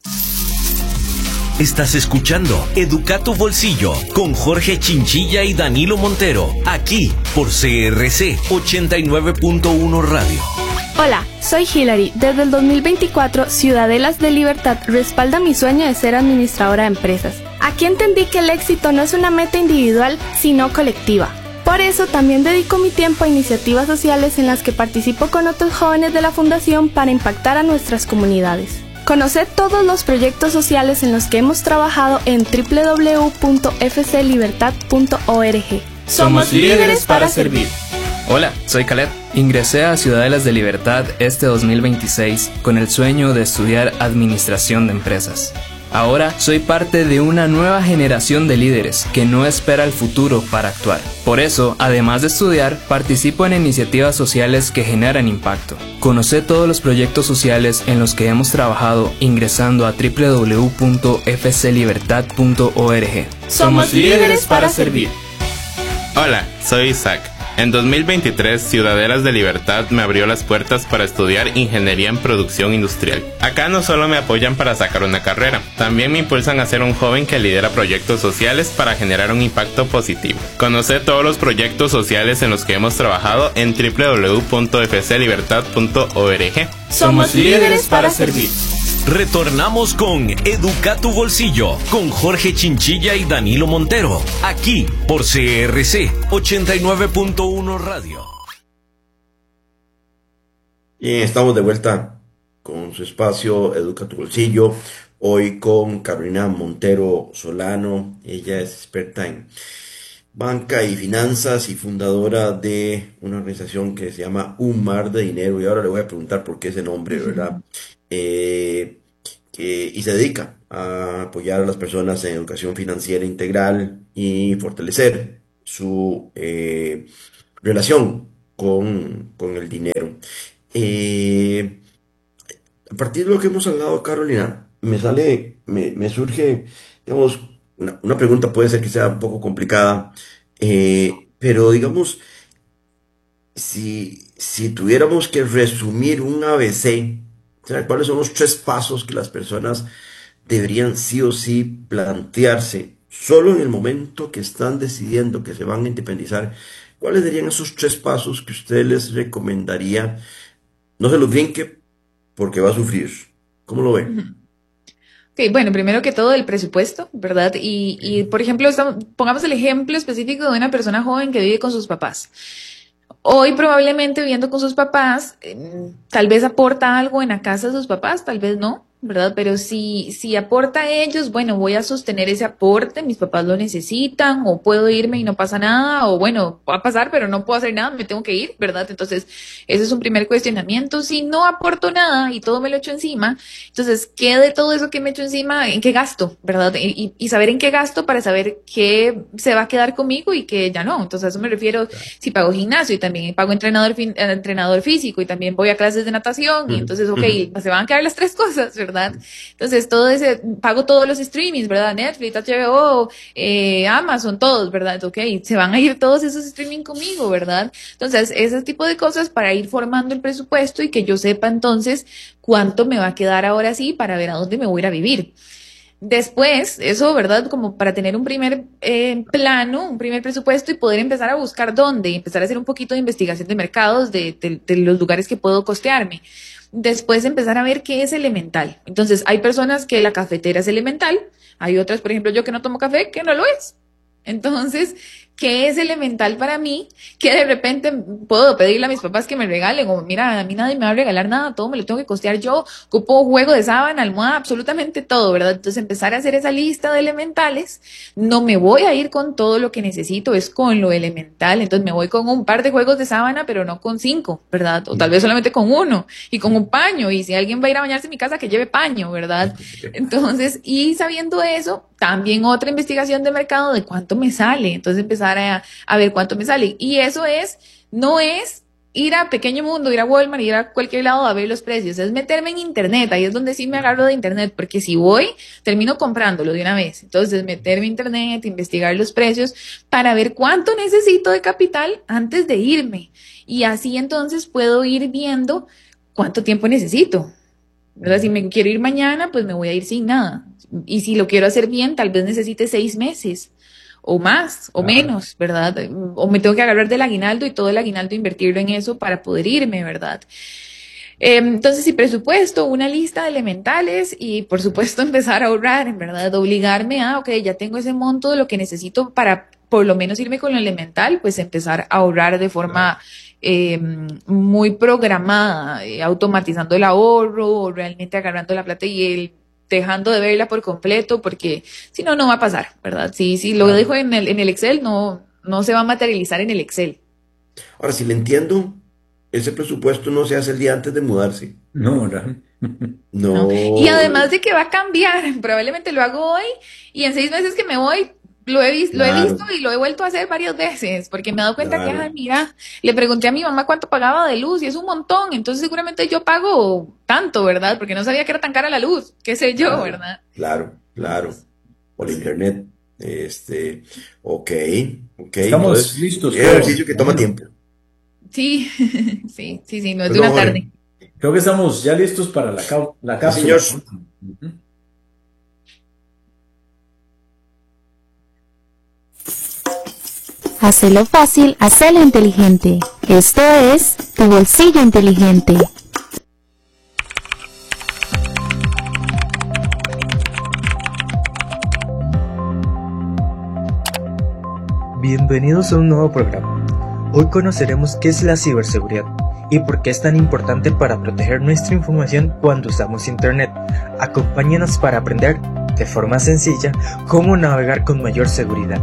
Estás escuchando Educa tu Bolsillo con Jorge Chinchilla y Danilo Montero, aquí por C R C ochenta y nueve punto uno Radio. Hola, soy Hilary. Desde el dos mil veinticuatro, Ciudadelas de Libertad respalda mi sueño de ser administradora de empresas. Aquí entendí que el éxito no es una meta individual, sino colectiva. Por eso también dedico mi tiempo a iniciativas sociales en las que participo con otros jóvenes de la Fundación para impactar a nuestras comunidades. Conoced todos los proyectos sociales en los que hemos trabajado en doble u doble u doble u punto f c libertad punto org. Somos líderes para servir. Hola, soy Caleb. Ingresé a Ciudadelas de Libertad este dos mil veintiséis con el sueño de estudiar Administración de Empresas. Ahora soy parte de una nueva generación de líderes que no espera el futuro para actuar. Por eso, además de estudiar, participo en iniciativas sociales que generan impacto. Conoce todos los proyectos sociales en los que hemos trabajado ingresando a doble u doble u doble u punto f c libertad punto org. Somos líderes para servir. Hola, soy Isaac. En dos mil veintitrés, Ciudadelas de Libertad me abrió las puertas para estudiar Ingeniería en Producción Industrial. Acá no solo me apoyan para sacar una carrera, también me impulsan a ser un joven que lidera proyectos sociales para generar un impacto positivo. Conoce todos los proyectos sociales en los que hemos trabajado en doble u doble u doble u punto f c libertad punto org. Somos líderes para servir. Retornamos con Educa tu Bolsillo con Jorge Chinchilla y Danilo Montero, aquí por C R C ochenta y nueve punto uno Radio. Y estamos de vuelta con su espacio Educa tu Bolsillo, hoy con Carolina Montero Solano. Ella es experta en banca y finanzas y fundadora de una organización que se llama Un Mar de Dinero, y ahora le voy a preguntar por qué ese nombre, ¿verdad? Eh, que, y se dedica a apoyar a las personas en educación financiera integral y fortalecer su eh, relación con, con el dinero. Eh, a partir de lo que hemos hablado, Carolina, me sale, me, me surge, digamos, una, una pregunta, puede ser que sea un poco complicada, eh, pero digamos, si, si tuviéramos que resumir un A B C, o sea, ¿cuáles son los tres pasos que las personas deberían sí o sí plantearse solo en el momento que están decidiendo que se van a independizar? ¿Cuáles serían esos tres pasos que usted les recomendaría? No se los brinque porque va a sufrir. ¿Cómo lo ve? Okay, bueno, primero que todo el presupuesto, ¿verdad? Y, y por ejemplo, estamos, pongamos el ejemplo específico de una persona joven que vive con sus papás. Hoy probablemente viviendo con sus papás, eh, tal vez aporta algo en la casa de sus papás, tal vez no, ¿verdad? Pero si, si aporta a ellos, bueno, voy a sostener ese aporte, mis papás lo necesitan, o puedo irme y no pasa nada, o bueno, va a pasar, pero no puedo hacer nada, me tengo que ir, ¿verdad? Entonces, ese es un primer cuestionamiento. Si no aporto nada y todo me lo echo encima, entonces, ¿qué de todo eso que me echo encima, en qué gasto, ¿verdad? Y, y saber en qué gasto para saber qué se va a quedar conmigo y qué ya no. Entonces, a eso me refiero, si pago gimnasio y también pago entrenador, entrenador físico y también voy a clases de natación, y entonces, ok, se van a quedar las tres cosas, ¿verdad? Entonces, todo ese, pago todos los streamings, ¿verdad? Netflix, H B O, eh, Amazon, todos, ¿verdad? Ok, se van a ir todos esos streaming conmigo, ¿verdad? Entonces, ese tipo de cosas para ir formando el presupuesto y que yo sepa entonces cuánto me va a quedar ahora sí para ver a dónde me voy a ir a vivir. Después, eso, ¿verdad? Como para tener un primer eh, plano, un primer presupuesto y poder empezar a buscar dónde, y empezar a hacer un poquito de investigación de mercados, de, de, de los lugares que puedo costearme. Después empezar a ver qué es elemental. Entonces, hay personas que la cafetera es elemental, hay otras, por ejemplo, yo que no tomo café, que no lo es. Entonces, ¿qué es elemental para mí? Que de repente puedo pedirle a mis papás que me regalen, o mira, a mí nadie me va a regalar nada, todo me lo tengo que costear yo, ocupo juego de sábana, almohada, absolutamente todo, ¿verdad? Entonces empezar a hacer esa lista de elementales, no me voy a ir con todo lo que necesito, es con lo elemental, entonces me voy con un par de juegos de sábana, pero no con cinco, ¿verdad? O tal vez solamente con uno, y con un paño, y si alguien va a ir a bañarse en mi casa, que lleve paño, ¿verdad? Entonces, y sabiendo eso, también otra investigación de mercado de cuánto me sale, entonces empezar a, a ver cuánto me sale, y eso es, no es ir a Pequeño Mundo, ir a Walmart, ir a cualquier lado a ver los precios, es meterme en internet, ahí es donde sí me agarro de internet, porque si voy, termino comprándolo de una vez, entonces meterme en internet, investigar los precios, para ver cuánto necesito de capital antes de irme, y así entonces puedo ir viendo cuánto tiempo necesito, ¿verdad? Si me quiero ir mañana, pues me voy a ir sin nada. Y si lo quiero hacer bien, tal vez necesite seis meses o más o menos, ¿verdad? O me tengo que agarrar del aguinaldo y todo el aguinaldo invertirlo en eso para poder irme, ¿verdad? Eh, entonces, sí, presupuesto, una lista de elementales y, por supuesto, empezar a ahorrar, en verdad, obligarme a, ok, ya tengo ese monto de lo que necesito para por lo menos irme con lo elemental, pues empezar a ahorrar de forma eh, muy programada, eh, automatizando el ahorro, o realmente agarrando la plata y el dejando de verla por completo, porque si no, no va a pasar, ¿verdad? Si, si lo dejo en el, en el Excel, no, no se va a materializar en el Excel. Ahora, si le entiendo, ese presupuesto no se hace el día antes de mudarse. No, ¿verdad? No. ¿No? Y además de que va a cambiar, probablemente lo hago hoy y en seis meses que me voy, lo he, vis- Claro. lo he visto y lo he vuelto a hacer varias veces, porque me he dado cuenta Claro. que, ay, mira, le pregunté a mi mamá cuánto pagaba de luz y es un montón, entonces seguramente yo pago tanto, ¿verdad? Porque no sabía que era tan cara la luz, qué sé yo, Claro, ¿verdad? claro, claro. Por internet. Este, ok, ok. Estamos Entonces, listos es todos. ejercicio que toma tiempo. Sí, sí, sí, sí, no es de Perdón, una Jorge. tarde. Creo que estamos ya listos para la, ca- la Sí, cápsula. señor. Ujú. Hacelo fácil, hacelo inteligente. Esto es Tu Bolsillo Inteligente. Bienvenidos a un nuevo programa. Hoy conoceremos qué es la ciberseguridad y por qué es tan importante para proteger nuestra información cuando usamos Internet. Acompáñanos para aprender, de forma sencilla, cómo navegar con mayor seguridad.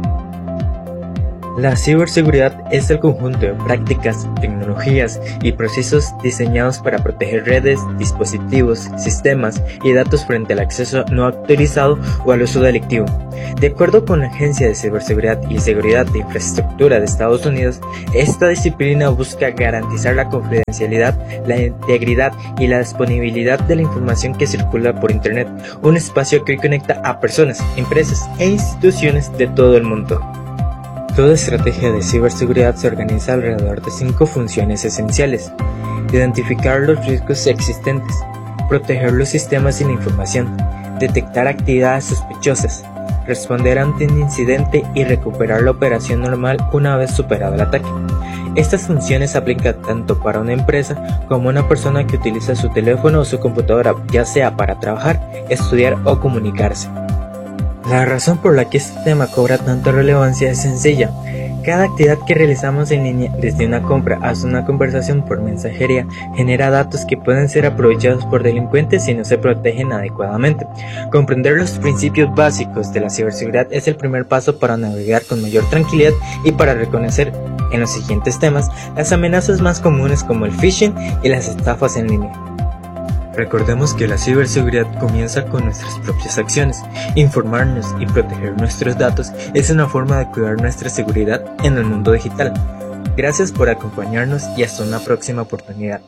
La ciberseguridad es el conjunto de prácticas, tecnologías y procesos diseñados para proteger redes, dispositivos, sistemas y datos frente al acceso no autorizado o al uso delictivo. De acuerdo con la Agencia de Ciberseguridad y Seguridad de Infraestructura de Estados Unidos, esta disciplina busca garantizar la confidencialidad, la integridad y la disponibilidad de la información que circula por Internet, un espacio que hoy conecta a personas, empresas e instituciones de todo el mundo. Toda estrategia de ciberseguridad se organiza alrededor de cinco funciones esenciales: identificar los riesgos existentes, proteger los sistemas y la información, detectar actividades sospechosas, responder ante un incidente y recuperar la operación normal una vez superado el ataque. Estas funciones se aplican tanto para una empresa como una persona que utiliza su teléfono o su computadora, ya sea para trabajar, estudiar o comunicarse. La razón por la que este tema cobra tanta relevancia es sencilla. Cada actividad que realizamos en línea, desde una compra hasta una conversación por mensajería, genera datos que pueden ser aprovechados por delincuentes si no se protegen adecuadamente. Comprender los principios básicos de la ciberseguridad es el primer paso para navegar con mayor tranquilidad y para reconocer, en los siguientes temas, las amenazas más comunes como el phishing y las estafas en línea. Recordemos que la ciberseguridad comienza con nuestras propias acciones. Informarnos y proteger nuestros datos es una forma de cuidar nuestra seguridad en el mundo digital. Gracias por acompañarnos y hasta una próxima oportunidad.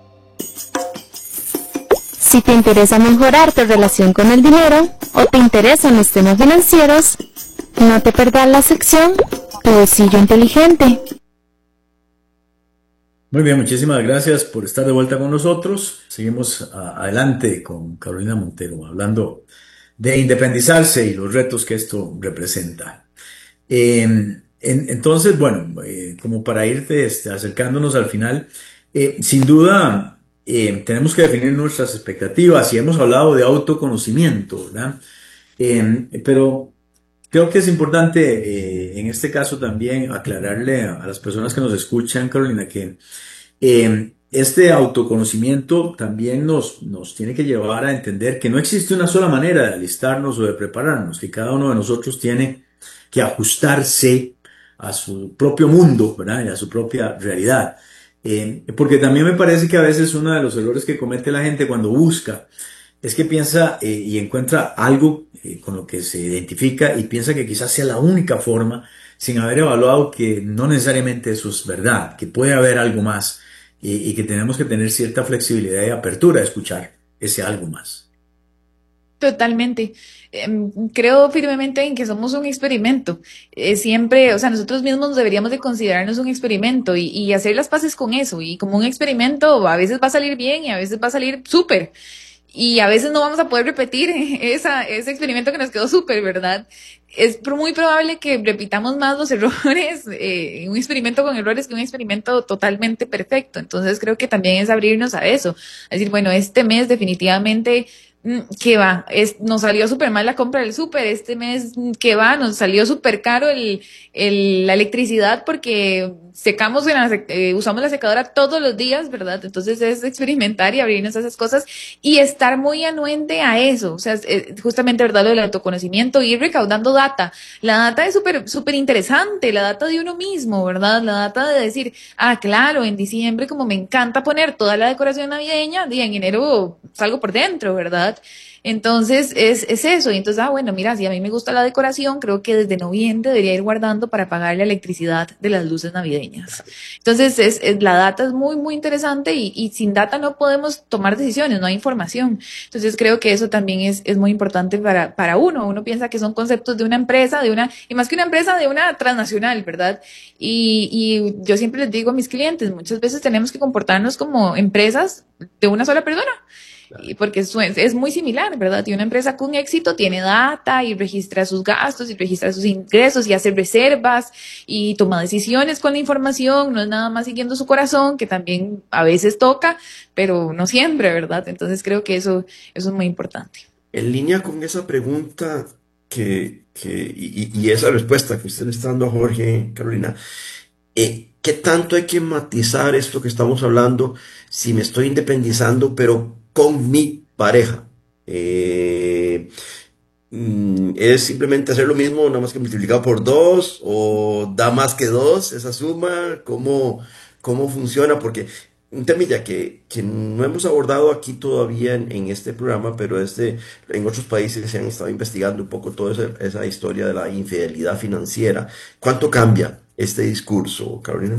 Si te interesa mejorar tu relación con el dinero o te interesan los temas financieros, no te perdas la sección Tu Bolsillo Inteligente. Muy bien, muchísimas gracias por estar de vuelta con nosotros. Seguimos a- adelante con Carolina Montero, hablando de independizarse y los retos que esto representa. Eh, en- entonces, bueno, eh, como para ir este, acercándonos al final, eh, sin duda eh, tenemos que definir nuestras expectativas y hemos hablado de autoconocimiento, ¿verdad? Eh, pero creo que es importante eh, en este caso también aclararle a, a las personas que nos escuchan, Carolina, que eh, este autoconocimiento también nos, nos tiene que llevar a entender que no existe una sola manera de alistarnos o de prepararnos, que cada uno de nosotros tiene que ajustarse a su propio mundo, ¿verdad? Y a su propia realidad. Eh, porque también me parece que a veces uno de los errores que comete la gente cuando busca es que piensa eh, y encuentra algo eh, con lo que se identifica y piensa que quizás sea la única forma, sin haber evaluado que no necesariamente eso es verdad, que puede haber algo más y, y que tenemos que tener cierta flexibilidad y apertura a escuchar ese algo más. Totalmente. Em, creo firmemente en que somos un experimento. Eh, siempre, o sea, nosotros mismos deberíamos de considerarnos un experimento y, y hacer las paces con eso. Y como un experimento, a veces va a salir bien y a veces va a salir súper. Y a veces no vamos a poder repetir esa, ese experimento que nos quedó súper, ¿verdad? Es pro- muy probable que repitamos más los errores, eh, un experimento con errores que un experimento totalmente perfecto. Entonces creo que también es abrirnos a eso. Es decir, bueno, este mes definitivamente, mm, ¿qué va? Es, nos salió súper mal la compra del súper. Este mes, mm, ¿qué va? Nos salió súper caro el, el, la electricidad porque secamos, en la sec- eh, usamos la secadora todos los días, ¿verdad? Entonces es experimentar y abrirnos a esas cosas y estar muy anuente a eso. O sea, es, eh, justamente, ¿verdad? Lo del autoconocimiento, ir recaudando data. La data es súper, súper interesante, la data de uno mismo, ¿verdad? La data de decir, ah, claro, en diciembre como me encanta poner toda la decoración navideña, y en enero salgo por dentro, ¿verdad? Entonces es, es eso. Y entonces, ah, bueno, mira, si a mí me gusta la decoración, creo que desde noviembre debería ir guardando para pagar la electricidad de las luces navideñas. Entonces, es, es- la data es muy, muy interesante y, y sin data no podemos tomar decisiones, no hay información. Entonces, creo que eso también es, es muy importante para, para uno. Uno piensa que son conceptos de una empresa, de una, y más que una empresa, de una transnacional, ¿verdad? Y, y yo siempre les digo a mis clientes, muchas veces tenemos que comportarnos como empresas de una sola persona. Y porque eso es, es muy similar, ¿verdad? Y una empresa con éxito tiene data y registra sus gastos y registra sus ingresos y hace reservas y toma decisiones con la información, no es nada más siguiendo su corazón, que también a veces toca, pero no siempre, ¿verdad? Entonces creo que eso, eso es muy importante. En línea con esa pregunta que, que, y, y- y esa respuesta que usted le está dando a Jorge, Carolina, eh, ¿qué tanto hay que matizar esto que estamos hablando si me estoy independizando, pero con mi pareja? Eh, mm, ¿es simplemente hacer lo mismo, nada más que multiplicado por dos, o da más que dos esa suma? ¿Cómo, cómo funciona? Porque un temilla que, que no hemos abordado aquí todavía en, en este programa, pero este, en otros países se han estado investigando un poco toda esa, esa historia de la infidelidad financiera. ¿Cuánto cambia este discurso, Carolina?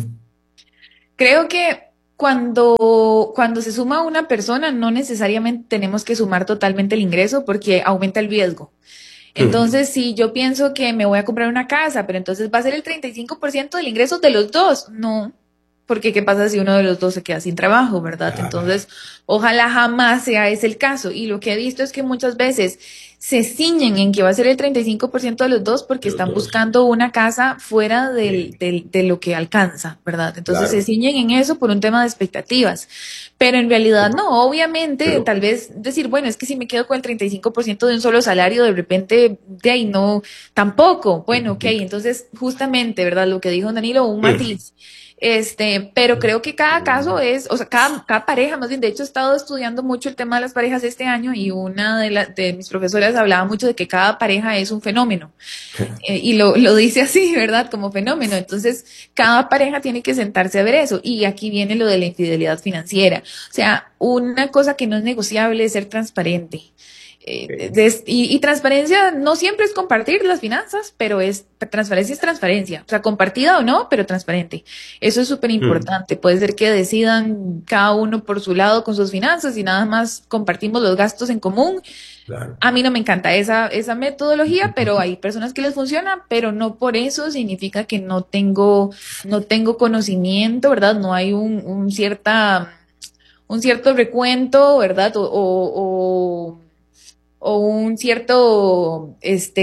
Creo que cuando, cuando se suma una persona, no necesariamente tenemos que sumar totalmente el ingreso porque aumenta el riesgo. Hmm, Entonces, si yo pienso que me voy a comprar una casa, pero entonces va a ser el treinta y cinco por ciento del ingreso de los dos, no, porque ¿qué pasa si uno de los dos se queda sin trabajo, verdad? claro, Entonces, ojalá jamás sea ese el caso. Y lo que he visto es que muchas veces se ciñen en que va a ser el treinta y cinco por ciento de los dos porque de los están dos. buscando una casa fuera del, Sí, del, de lo que alcanza, ¿verdad? Entonces se claro, ciñen en eso por un tema de expectativas. Pero en realidad no, obviamente, pero tal vez decir, bueno, es que si me quedo con el treinta y cinco por ciento de un solo salario, de repente, de ahí no, tampoco. Bueno, ok, entonces justamente, ¿verdad? Lo que dijo Danilo, un matiz. Este, pero creo que cada caso es, o sea, cada, cada pareja, más bien, de hecho, he estado estudiando mucho el tema de las parejas este año y una de, la, de mis profesoras hablaba mucho de que cada pareja es un fenómeno. Eh, y lo, lo dice así, ¿verdad? Como fenómeno. Entonces, cada pareja tiene que sentarse a ver eso. Y aquí viene lo de la infidelidad financiera. O sea, una cosa que no es negociable es ser transparente. Eh, ok. des- y, y transparencia no siempre es compartir las finanzas, pero es transparencia es transparencia, o sea, compartida o no, pero transparente. Eso es súper Hmm, importante. Puede ser que decidan cada uno por su lado con sus finanzas y nada más compartimos los gastos en común. claro. A mí no me encanta esa, esa metodología, pero hay personas que les funciona, pero no por eso significa que no tengo, no tengo conocimiento, ¿verdad? No hay un, un cierta, un cierto recuento, ¿verdad? O, o, o un cierto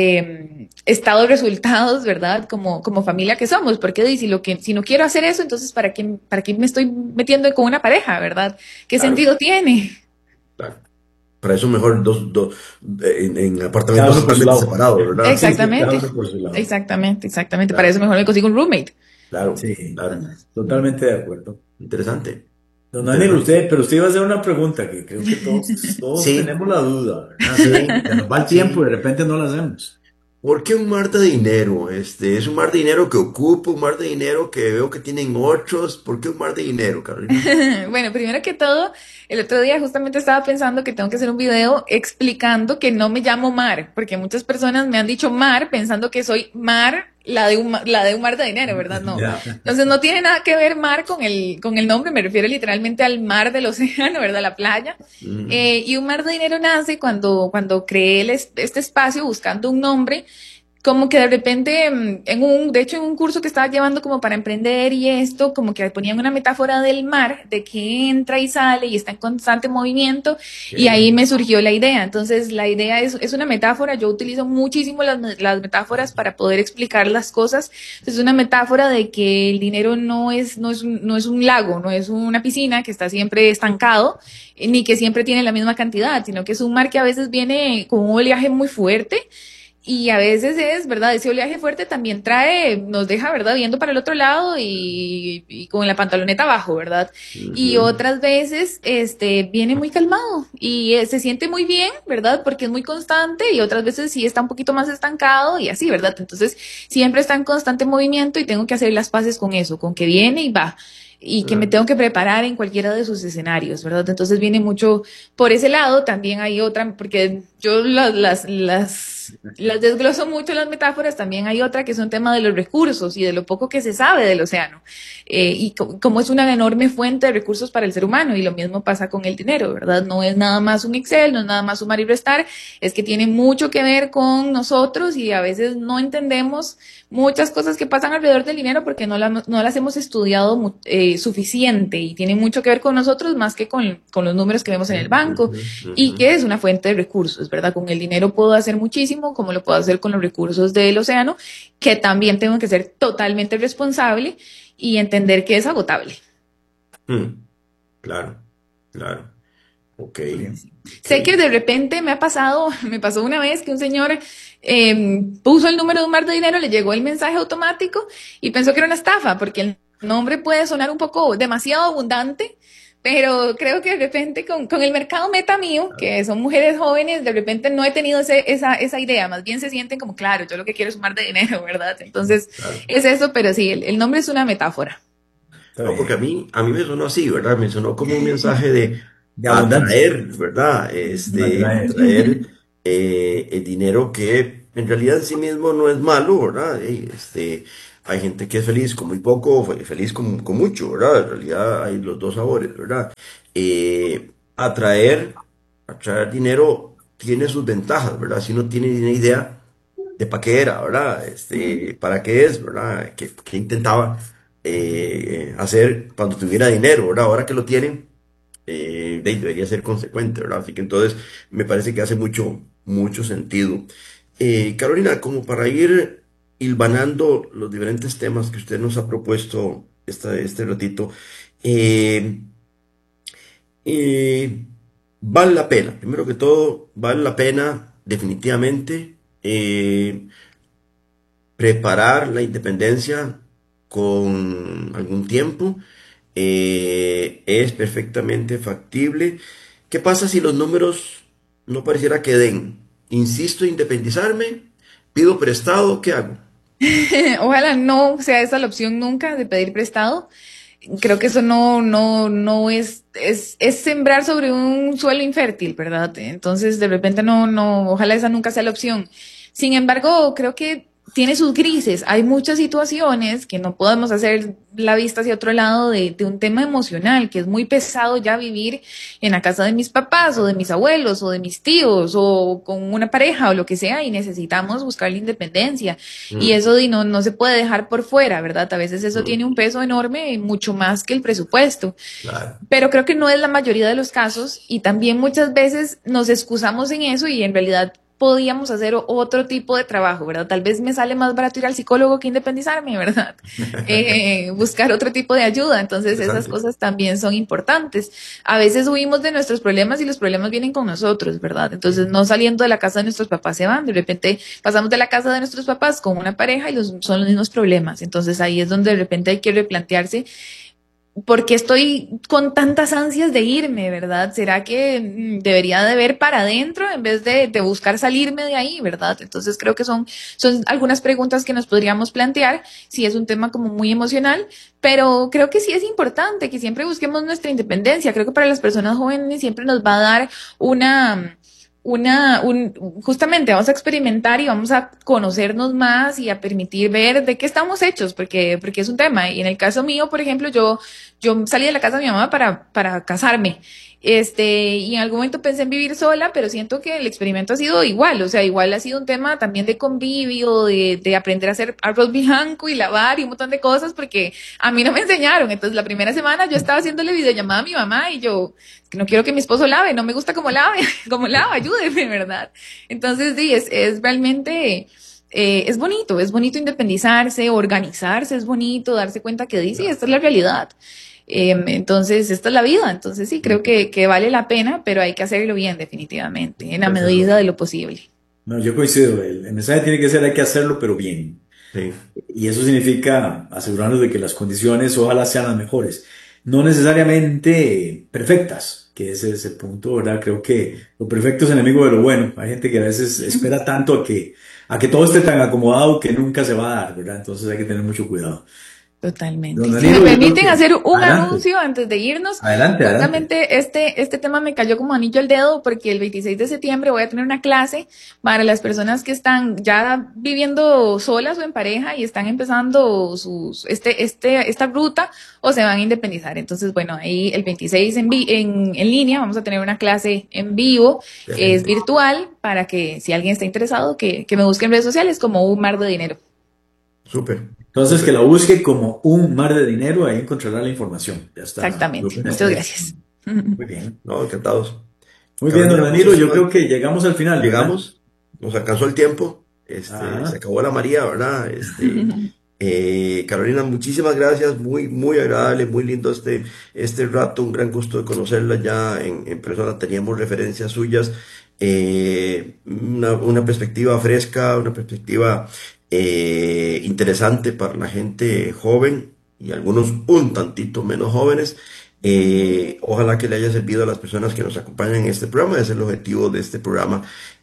este estado de resultados, ¿verdad? Como, como familia que somos, porque si lo que, si no quiero hacer eso, entonces ¿para qué, para qué me estoy metiendo con una pareja, ¿verdad? ¿Qué Claro, sentido tiene? claro. Para eso mejor dos, dos en, en Cada apartamentos uno por su totalmente lado. separados, ¿verdad? Sí, sí, cada Exactamente, uno por su lado. exactamente, exactamente. Para Claro, eso mejor me consigo un roommate. claro, Sí, claro. totalmente de acuerdo. Interesante, Don Daniel, interesante. usted, pero usted iba a hacer una pregunta que creo que todos, todos Sí, tenemos la duda, ¿verdad? sí, Se nos va el tiempo y sí. de repente no la hacemos. ¿Por qué un mar de dinero? Este, ¿es un mar de dinero que ocupo, un mar de dinero que veo que tienen otros? ¿Por qué un mar de dinero, Carolina? Bueno, primero que todo, el otro día justamente estaba pensando que tengo que hacer un video explicando que no me llamo Mar, porque muchas personas me han dicho Mar pensando que soy Mar, la de un, ma- la de un mar de dinero, ¿verdad? No. Ya. Entonces no tiene nada que ver Mar con el, con el nombre, me refiero literalmente al mar del océano, ¿verdad? La playa. Mm, Eh, y un mar de dinero nace cuando, cuando creé el es- este espacio buscando un nombre, como que de repente, mm, en un, de hecho en un curso que estaba llevando como para emprender y esto, como que ponían una metáfora del mar, de que entra y sale y está en constante movimiento, y ok. ahí me surgió la idea. Entonces la idea es, es una metáfora, yo utilizo muchísimo las, me- las metáforas para poder explicar las cosas. Entonces es una metáfora de que el dinero no es, no es, un- no es un lago, no es una piscina que está siempre estancado, eh, ni que siempre tiene la misma cantidad, sino que es un mar que a veces viene con un oleaje muy fuerte y a veces es, ¿verdad? Ese oleaje fuerte también trae, nos deja, ¿verdad? Viendo para el otro lado y, y con la pantaloneta abajo, ¿verdad? Y Ujú, otras veces, este, viene muy calmado y eh, se siente muy bien, ¿verdad? Porque es muy constante y otras veces sí está un poquito más estancado y así, ¿verdad? Entonces, siempre está en constante movimiento y tengo que hacer las paces con eso, con que viene y va. Y que me claro. tengo que preparar en cualquiera de sus escenarios, ¿verdad? Entonces viene mucho por ese lado. También hay otra, porque yo las, las, las, las desgloso mucho las metáforas, también hay otra que es un tema de los recursos y de lo poco que se sabe del océano. Eh, y co- como es una enorme fuente de recursos para el ser humano, y lo mismo pasa con el dinero, ¿verdad? No es nada más un Excel, no es nada más sumar y restar, es que tiene mucho que ver con nosotros y a veces no entendemos muchas cosas que pasan alrededor del dinero porque no, la- no las hemos estudiado mu- eh, suficiente, y tiene mucho que ver con nosotros más que con, con los números que vemos en el banco, Ujú, y ujú. que es una fuente de recursos, ¿verdad? Con el dinero puedo hacer muchísimo, como lo puedo hacer con los recursos del océano, que también tengo que ser totalmente responsable y entender que es agotable. Mm, claro, claro. Ok, Sé que ok. de repente me ha pasado, me pasó una vez que un señor eh, puso el número de un mar de dinero, le llegó el mensaje automático y pensó que era una estafa, porque el nombre puede sonar un poco demasiado abundante, pero creo que de repente con, con el mercado meta mío, que son mujeres jóvenes, de repente no he tenido ese, esa, esa idea, más bien se sienten como, claro, yo lo que quiero es un mar de dinero, ¿verdad? Entonces Claro. es eso, pero sí, el, el nombre es una metáfora. Está No, porque a bien. mí, a mí me sonó así, ¿verdad? Me sonó como un mensaje de De abundancia. atraer, ¿verdad? Este, Atraer. atraer eh, el dinero que en realidad en sí mismo no es malo, ¿verdad? Eh, Este, hay gente que es feliz con muy poco, fe- feliz con, con mucho, ¿verdad? En realidad hay los dos sabores, ¿verdad? Eh, atraer, atraer dinero tiene sus ventajas, ¿verdad? Si uno tiene una idea de para qué era, ¿verdad? Este, para qué es, ¿verdad? ¿Qué, qué intentaba eh, hacer cuando tuviera dinero, ¿verdad? Ahora que lo tienen, eh, de- debería ser consecuente, ¿verdad? Así que entonces me parece que hace mucho, mucho sentido. Eh, Carolina, como para ir hilvanando los diferentes temas que usted nos ha propuesto esta, este ratito, eh, eh, vale la pena, primero que todo, vale la pena definitivamente. eh, preparar la independencia con algún tiempo, eh, es perfectamente factible. ¿Qué pasa si los números no pareciera que den? Insisto en independizarme, pido prestado, ¿qué hago? Ojalá no sea esa la opción nunca de pedir prestado. Creo que eso no, no, no es, es, es sembrar sobre un suelo infértil, ¿verdad? Entonces, de repente no, no, ojalá esa nunca sea la opción. Sin embargo, creo que tiene sus grises. Hay muchas situaciones que no podemos hacer la vista hacia otro lado de, de un tema emocional, que es muy pesado ya vivir en la casa de mis papás o de mis abuelos o de mis tíos o con una pareja o lo que sea, y necesitamos buscar la independencia. Mm. Y eso no, no se puede dejar por fuera, ¿verdad? A veces eso mm. tiene un peso enorme, mucho más que el presupuesto. Claro. Pero creo que no es la mayoría de los casos, y también muchas veces nos excusamos en eso y en realidad podíamos hacer otro tipo de trabajo, ¿verdad? Tal vez me sale más barato ir al psicólogo que independizarme, ¿verdad? eh, buscar otro tipo de ayuda. Entonces esas cosas también son importantes. A veces huimos de nuestros problemas y los problemas vienen con nosotros, ¿verdad? Entonces no saliendo de la casa de nuestros papás se van. De repente pasamos de la casa de nuestros papás con una pareja y los, son los mismos problemas. Entonces ahí es donde de repente hay que replantearse ¿por qué estoy con tantas ansias de irme, verdad? ¿Será que debería de ver para adentro en vez de, de buscar salirme de ahí, verdad? Entonces creo que son, son algunas preguntas que nos podríamos plantear, si es un tema como muy emocional, pero creo que sí es importante que siempre busquemos nuestra independencia. Creo que para las personas jóvenes siempre nos va a dar una... Una, un, justamente vamos a experimentar y vamos a conocernos más y a permitir ver de qué estamos hechos, porque, porque es un tema. Y en el caso mío, por ejemplo, yo, yo salí de la casa de mi mamá para, para casarme. Este, y en algún momento pensé en vivir sola, pero siento que el experimento ha sido igual, o sea, igual ha sido un tema también de convivio, de, de aprender a hacer arroz blanco y lavar y un montón de cosas, porque a mí no me enseñaron. Entonces la primera semana yo estaba haciéndole videollamada a mi mamá y yo, es que no quiero que mi esposo lave, no me gusta cómo lave, cómo lava, ayúdeme, ¿verdad? Entonces sí, es, es realmente... Eh, es bonito, es bonito independizarse, organizarse, es bonito darse cuenta que dice, sí, esta es la realidad. Eh, entonces, esta es la vida. Entonces, sí, creo que, que vale la pena, pero hay que hacerlo bien, definitivamente, en la medida de lo posible. No, yo coincido. El, el mensaje tiene que ser, hay que hacerlo, pero bien. Sí. Y eso significa asegurarnos de que las condiciones ojalá sean las mejores. No necesariamente perfectas, que ese es el punto, ¿verdad? Creo que lo perfecto es enemigo de lo bueno. Hay gente que a veces espera tanto a que, a que todo esté tan acomodado que nunca se va a dar, ¿verdad? Entonces hay que tener mucho cuidado. Totalmente. Si me permiten hacer un adelante. anuncio antes de irnos. Adelante, Justamente adelante. este, este tema me cayó como anillo al dedo porque el veintiséis de septiembre voy a tener una clase para las personas que están ya viviendo solas o en pareja y están empezando sus, este, este, esta ruta o se van a independizar. Entonces, bueno, ahí el veintiséis en, vi, en, en línea vamos a tener una clase en vivo, Perfecto. Es virtual, para que si alguien está interesado, que, que me busque en redes sociales como Un Mar de Dinero. Súper. Entonces, que la busque como Un Mar de Dinero, ahí encontrará la información. Ya está. Exactamente. Súper. Muchas gracias. Muy bien. No, encantados. Muy Carolina, bien, don Danilo, yo creo que llegamos al final. Llegamos, ¿verdad? Nos alcanzó el tiempo, este, se acabó la María, ¿verdad? Este, eh, Carolina, muchísimas gracias, muy, muy agradable, muy lindo este, este rato, un gran gusto de conocerla ya en, en persona, teníamos referencias suyas, eh, una, una perspectiva fresca, una perspectiva Eh, interesante para la gente joven y algunos un tantito menos jóvenes. Eh, ojalá que le haya servido a las personas que nos acompañan en este programa, ese es el objetivo de este programa,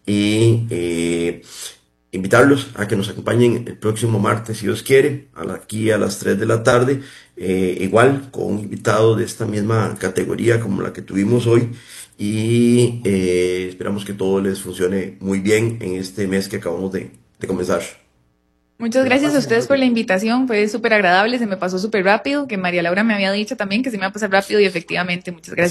y eh, invitarlos a que nos acompañen el próximo martes, si Dios quiere, aquí a las tres de la tarde, eh, igual con un invitado de esta misma categoría como la que tuvimos hoy, y eh, esperamos que todo les funcione muy bien en este mes que acabamos de, de comenzar. Muchas gracias a ustedes por la invitación, fue súper agradable, se me pasó súper rápido, que María Laura me había dicho también que se me iba a pasar rápido y efectivamente, muchas gracias.